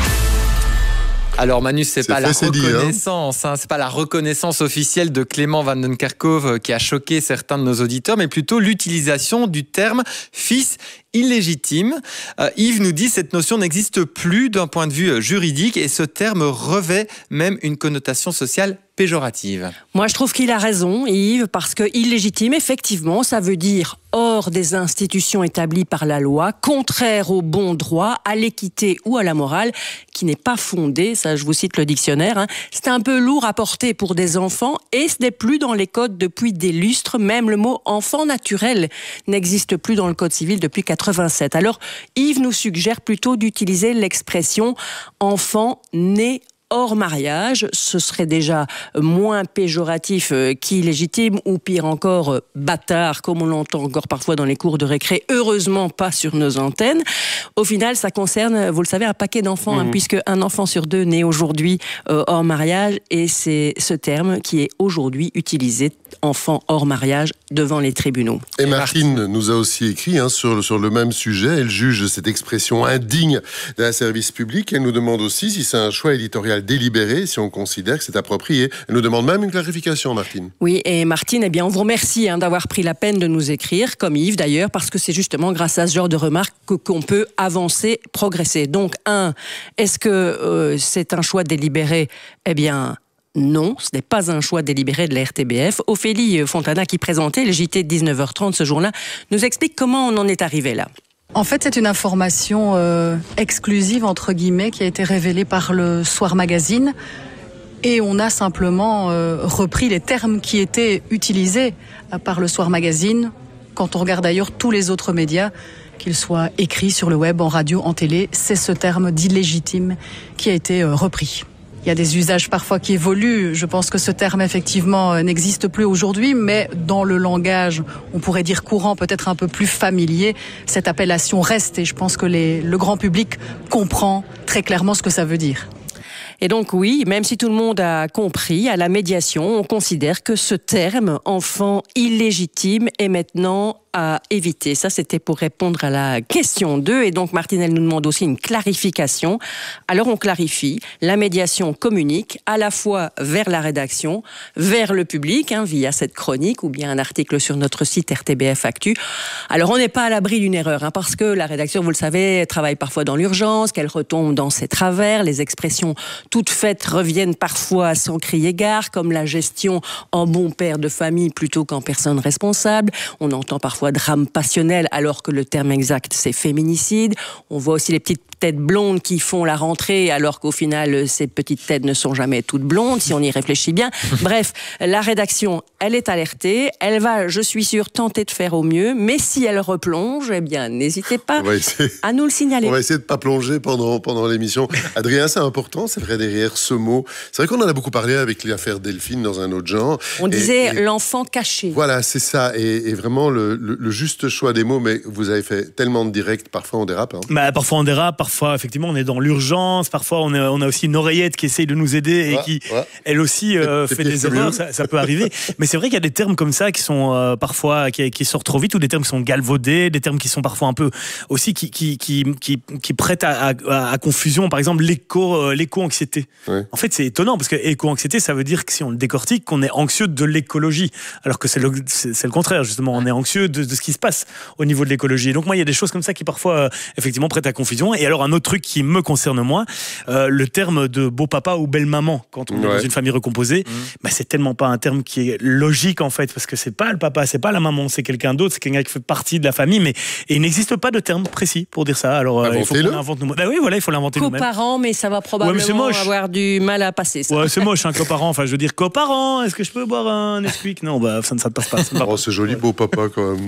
Alors Manu, c'est, c'est pas la reconnaissance, dit, hein. hein, c'est pas la reconnaissance officielle de Clément Van Den Kerkhove qui a choqué certains de nos auditeurs, mais plutôt l'utilisation du terme fils illégitime. Euh, Yves nous dit que cette notion n'existe plus d'un point de vue juridique et ce terme revêt même une connotation sociale péjorative. Moi, je trouve qu'il a raison, Yves, parce que illégitime, effectivement, ça veut dire hors des institutions établies par la loi, contraire au bon droit, à l'équité ou à la morale, qui n'est pas fondée, ça je vous cite le dictionnaire, hein. C'est un peu lourd à porter pour des enfants et ce n'est plus dans les codes depuis des lustres, même le mot enfant naturel n'existe plus dans le code civil depuis quatre-vingt-sept. Alors Yves nous suggère plutôt d'utiliser l'expression enfant né hors mariage, ce serait déjà moins péjoratif qu'illégitime ou pire encore bâtard, comme on l'entend encore parfois dans les cours de récré, heureusement pas sur nos antennes. Au final, ça concerne, vous le savez, un paquet d'enfants, mmh. hein, puisque un enfant sur deux naît aujourd'hui euh, hors mariage et c'est ce terme qui est aujourd'hui utilisé, enfant hors mariage, devant les tribunaux. Et Martine nous a aussi écrit hein, sur, sur le même sujet, elle juge cette expression indigne d'un service public, elle nous demande aussi si c'est un choix éditorial délibéré, si on considère que c'est approprié. Elle nous demande même une clarification, Martine. Oui, et Martine, eh bien, on vous remercie hein, d'avoir pris la peine de nous écrire, comme Yves d'ailleurs, parce que c'est justement grâce à ce genre de remarques que, qu'on peut avancer, progresser. Donc, un, est-ce que euh, c'est un choix délibéré ? Eh bien, non, ce n'est pas un choix délibéré de la R T B F. Ophélie Fontana, qui présentait le J T de dix-neuf heures trente ce jour-là, nous explique comment on en est arrivé là. En fait, c'est une information euh, exclusive, entre guillemets, qui a été révélée par le Soir Magazine. Et on a simplement euh, repris les termes qui étaient utilisés euh, par le Soir Magazine. Quand on regarde d'ailleurs tous les autres médias, qu'ils soient écrits sur le web, en radio, en télé, c'est ce terme d'illégitime qui a été euh, repris. Il y a des usages parfois qui évoluent. Je pense que ce terme, effectivement, n'existe plus aujourd'hui, mais dans le langage, on pourrait dire courant, peut-être un peu plus familier, cette appellation reste. Et je pense que les, le grand public comprend très clairement ce que ça veut dire. Et donc oui, même si tout le monde a compris, à la médiation, on considère que ce terme, enfant illégitime, est maintenant à éviter. Ça, c'était pour répondre à la question deux. Et donc, Martine, elle nous demande aussi une clarification. Alors, on clarifie. La médiation communique à la fois vers la rédaction, vers le public, hein, via cette chronique ou bien un article sur notre site R T B F Actu. Alors, on n'est pas à l'abri d'une erreur, hein, parce que la rédaction, vous le savez, travaille parfois dans l'urgence, qu'elle retombe dans ses travers. Les expressions toutes faites reviennent parfois sans crier gare, comme la gestion en bon père de famille plutôt qu'en personne responsable. On entend parfois drame passionnel alors que le terme exact c'est féminicide. On voit aussi les petites têtes blondes qui font la rentrée alors qu'au final ces petites têtes ne sont jamais toutes blondes si on y réfléchit bien. Bref, la rédaction elle est alertée, elle va je suis sûre tenter de faire au mieux, mais si elle replonge, eh bien n'hésitez pas essayer, à nous le signaler. On va essayer de ne pas plonger pendant, pendant l'émission. Adrien, c'est important, c'est vrai derrière ce mot. C'est vrai qu'on en a beaucoup parlé avec l'affaire Delphine dans un autre genre. On et, disait et, l'enfant caché. Voilà, c'est ça. Et, et vraiment le, le, le juste choix des mots, mais vous avez fait tellement de directs, parfois on dérape. Hein. Bah, parfois on dérape, parfois effectivement on est dans l'urgence, parfois on, est, on a aussi une oreillette qui essaye de nous aider et ouais, qui ouais. elle aussi euh, fait des erreurs, ça, ça peut arriver. Mais c'est vrai qu'il y a des termes comme ça qui sont euh, parfois qui, qui sortent trop vite, ou des termes qui sont galvaudés, des termes qui sont parfois un peu aussi qui, qui, qui, qui, qui prêtent à, à, à confusion. Par exemple l'éco, euh, l'éco-anxiété. Ouais. En fait c'est étonnant parce que éco-anxiété ça veut dire que si on le décortique qu'on est anxieux de l'écologie, alors que c'est le, c'est, c'est le contraire justement, on est anxieux de, de ce qui se passe au niveau de l'écologie. Et donc moi il y a des choses comme ça qui parfois euh, effectivement prêtent à confusion. Et alors un autre truc qui me concerne moi, euh, le terme de beau papa ou belle maman quand on ouais. est dans une famille recomposée, mmh. bah, c'est tellement pas un terme qui est logique en fait, parce que c'est pas le papa, c'est pas la maman, c'est quelqu'un d'autre, c'est quelqu'un qui fait partie de la famille, mais et il n'existe pas de terme précis pour dire ça. Alors euh, il faut qu'on l'invente nous-mêmes. Bah oui, voilà, il faut l'inventer nous-mêmes. Coparent, mais ça va probablement ouais, avoir du mal à passer. Ça. Ouais, c'est moche un coparent. Enfin, je veux dire coparent. Est-ce que je peux boire un Nesquik ? Non, bah ça ne ça ne passe pas. Ça oh, c'est joli, beau papa quand même.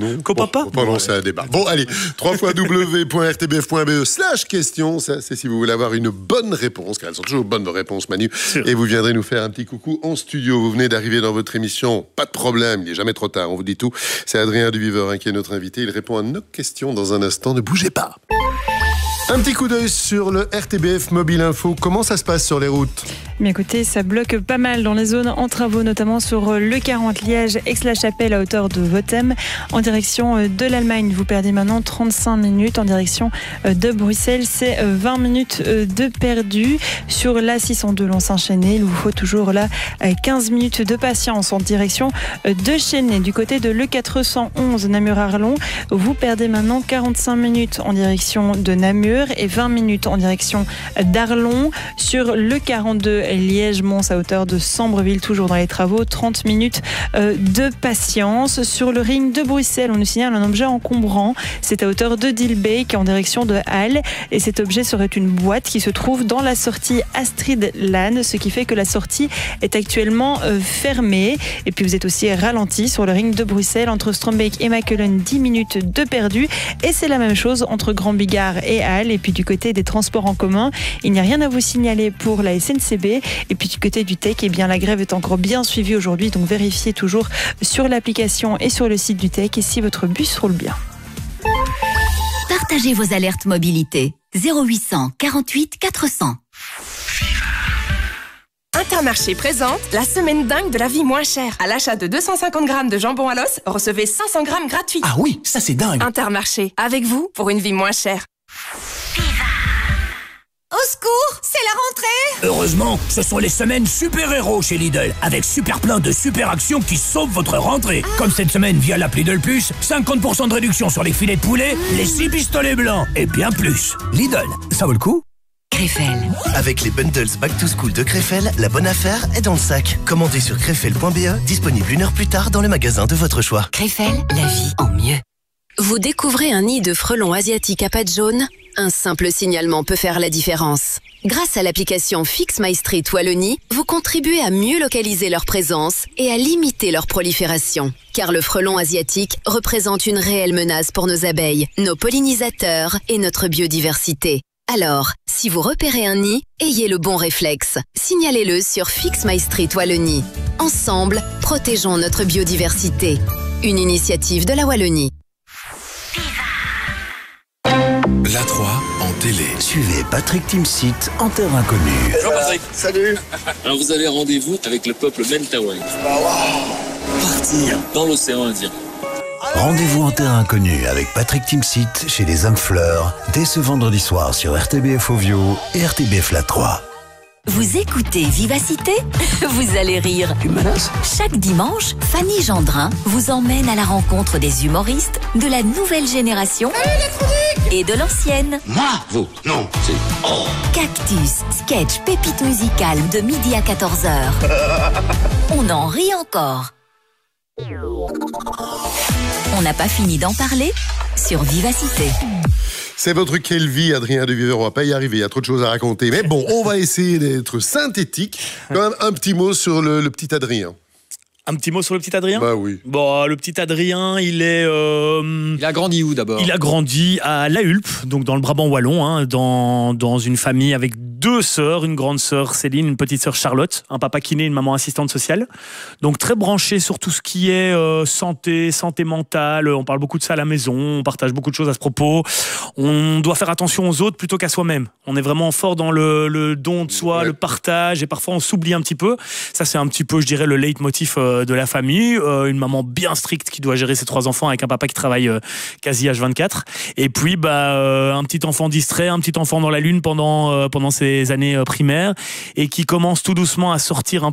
Non. Copapa. Bon, on va lancer un débat. Bon, allez, w w w point r t b f point b e slash question. Ça, c'est si vous voulez avoir une bonne réponse, car elles sont toujours bonnes, vos réponses, Manu. Sûr. Et vous viendrez nous faire un petit coucou en studio. Vous venez d'arriver dans votre émission. Pas de problème, il n'est jamais trop tard, on vous dit tout. C'est Adrien Duviveur qui est notre invité. Il répond à nos questions dans un instant. Ne bougez pas. Un petit coup d'œil sur le R T B F Mobile Info. Comment ça se passe sur les routes ? Mais écoutez, ça bloque pas mal dans les zones en travaux, notamment sur le quarante Liège, Aix-la-Chapelle à hauteur de Vothème. En direction de l'Allemagne, vous perdez maintenant trente-cinq minutes. En direction de Bruxelles, c'est vingt minutes de perdu. Sur l'A six cent deux Lens-Saint-Chénet, il vous faut toujours là quinze minutes de patience en direction de Chénet. Du côté de l'E quatre cent onze Namur-Arlon, vous perdez maintenant quarante-cinq minutes en direction de Namur et vingt minutes en direction d'Arlon. Sur le quarante-deux Liège-Mons à hauteur de Sambreville, toujours dans les travaux, trente minutes de patience. Sur le ring de Bruxelles, on nous signale un objet encombrant. C'est à hauteur de Dilbeek en direction de Halle. Et cet objet serait une boîte qui se trouve dans la sortie Astrid-Lannes, ce qui fait que la sortie est actuellement fermée. Et puis vous êtes aussi ralenti sur le ring de Bruxelles entre Strombeek et Makelen, dix minutes de perdu. Et c'est la même chose entre Grand Bigard et Halle. Et puis du côté des transports en commun, il n'y a rien à vous signaler pour la S N C B. Et puis du côté du T E C, eh bien, la grève est encore bien suivie aujourd'hui. Donc vérifiez toujours sur l'application et sur le site du T E C et si votre bus roule bien. Partagez vos alertes mobilité. zéro huit cent quarante-huit quatre cents. Intermarché présente la semaine dingue de la vie moins chère. À l'achat de deux cent cinquante grammes de jambon à l'os, recevez cinq cents grammes gratuits. Ah oui, ça c'est dingue. Intermarché, avec vous pour une vie moins chère. Au secours, c'est la rentrée! Heureusement, ce sont les semaines super-héros chez Lidl, avec super plein de super actions qui sauvent votre rentrée. Ah. Comme cette semaine via l'appli Lidl Plus, cinquante pour cent de réduction sur les filets de poulet, mmh. les six pistolets blancs et bien plus. Lidl, ça vaut le coup? Crefel. Avec les bundles Back to School de Crefel, la bonne affaire est dans le sac. Commandez sur crefel point b e, disponible une heure plus tard dans le magasin de votre choix. Crefel, la vie en mieux. Vous découvrez un nid de frelons asiatiques à pattes jaunes? Un simple signalement peut faire la différence. Grâce à l'application Fix My Street Wallonie, vous contribuez à mieux localiser leur présence et à limiter leur prolifération. Car le frelon asiatique représente une réelle menace pour nos abeilles, nos pollinisateurs et notre biodiversité. Alors, si vous repérez un nid, ayez le bon réflexe. Signalez-le sur Fix My Street Wallonie. Ensemble, protégeons notre biodiversité. Une initiative de la Wallonie. La trois en télé. Suivez Patrick Timsit en terre inconnue. Bonjour Patrick. Salut. Alors vous avez rendez-vous avec le peuple Mentawai. Partir dans l'océan Indien. Rendez-vous en terre inconnue avec Patrick Timsit chez les âmes fleurs dès ce vendredi soir sur R T B F Ovio et R T B F La trois. Vous écoutez Vivacité? Vous allez rire. Tu menaces? Chaque dimanche, Fanny Gendrin vous emmène à la rencontre des humoristes de la nouvelle génération et de l'ancienne. Moi? Vous? Non, c'est... Oh. Cactus, sketch, pépite musicale de midi à quatorze heures. On en rit encore. On n'a pas fini d'en parler sur Vivacité. C'est votre quelle vie, Adrien Duviveur, on va pas y arriver, il y a trop de choses à raconter. Mais bon, on va essayer d'être synthétique. Quand même, un petit mot sur le, le petit Adrien. Un petit mot sur le petit Adrien? Bah oui. Bon, le petit Adrien, il est... Euh, il a grandi où d'abord? Il a grandi à La Hulpe, donc dans le Brabant wallon, hein, dans, dans une famille avec deux sœurs, une grande sœur Céline, une petite sœur Charlotte, un papa kiné, une maman assistante sociale. Donc très branché sur tout ce qui est euh, santé, santé mentale. On parle beaucoup de ça à la maison, on partage beaucoup de choses à ce propos. On doit faire attention aux autres plutôt qu'à soi-même. On est vraiment fort dans le, le don de soi, ouais. le partage, et parfois on s'oublie un petit peu. Ça, c'est un petit peu, je dirais, le leitmotiv euh, de la famille, euh, une maman bien stricte qui doit gérer ses trois enfants avec un papa qui travaille euh, quasi H vingt-quatre, et puis bah euh, un petit enfant distrait, un petit enfant dans la lune pendant euh, pendant ses années euh, primaires, et qui commence tout doucement à sortir un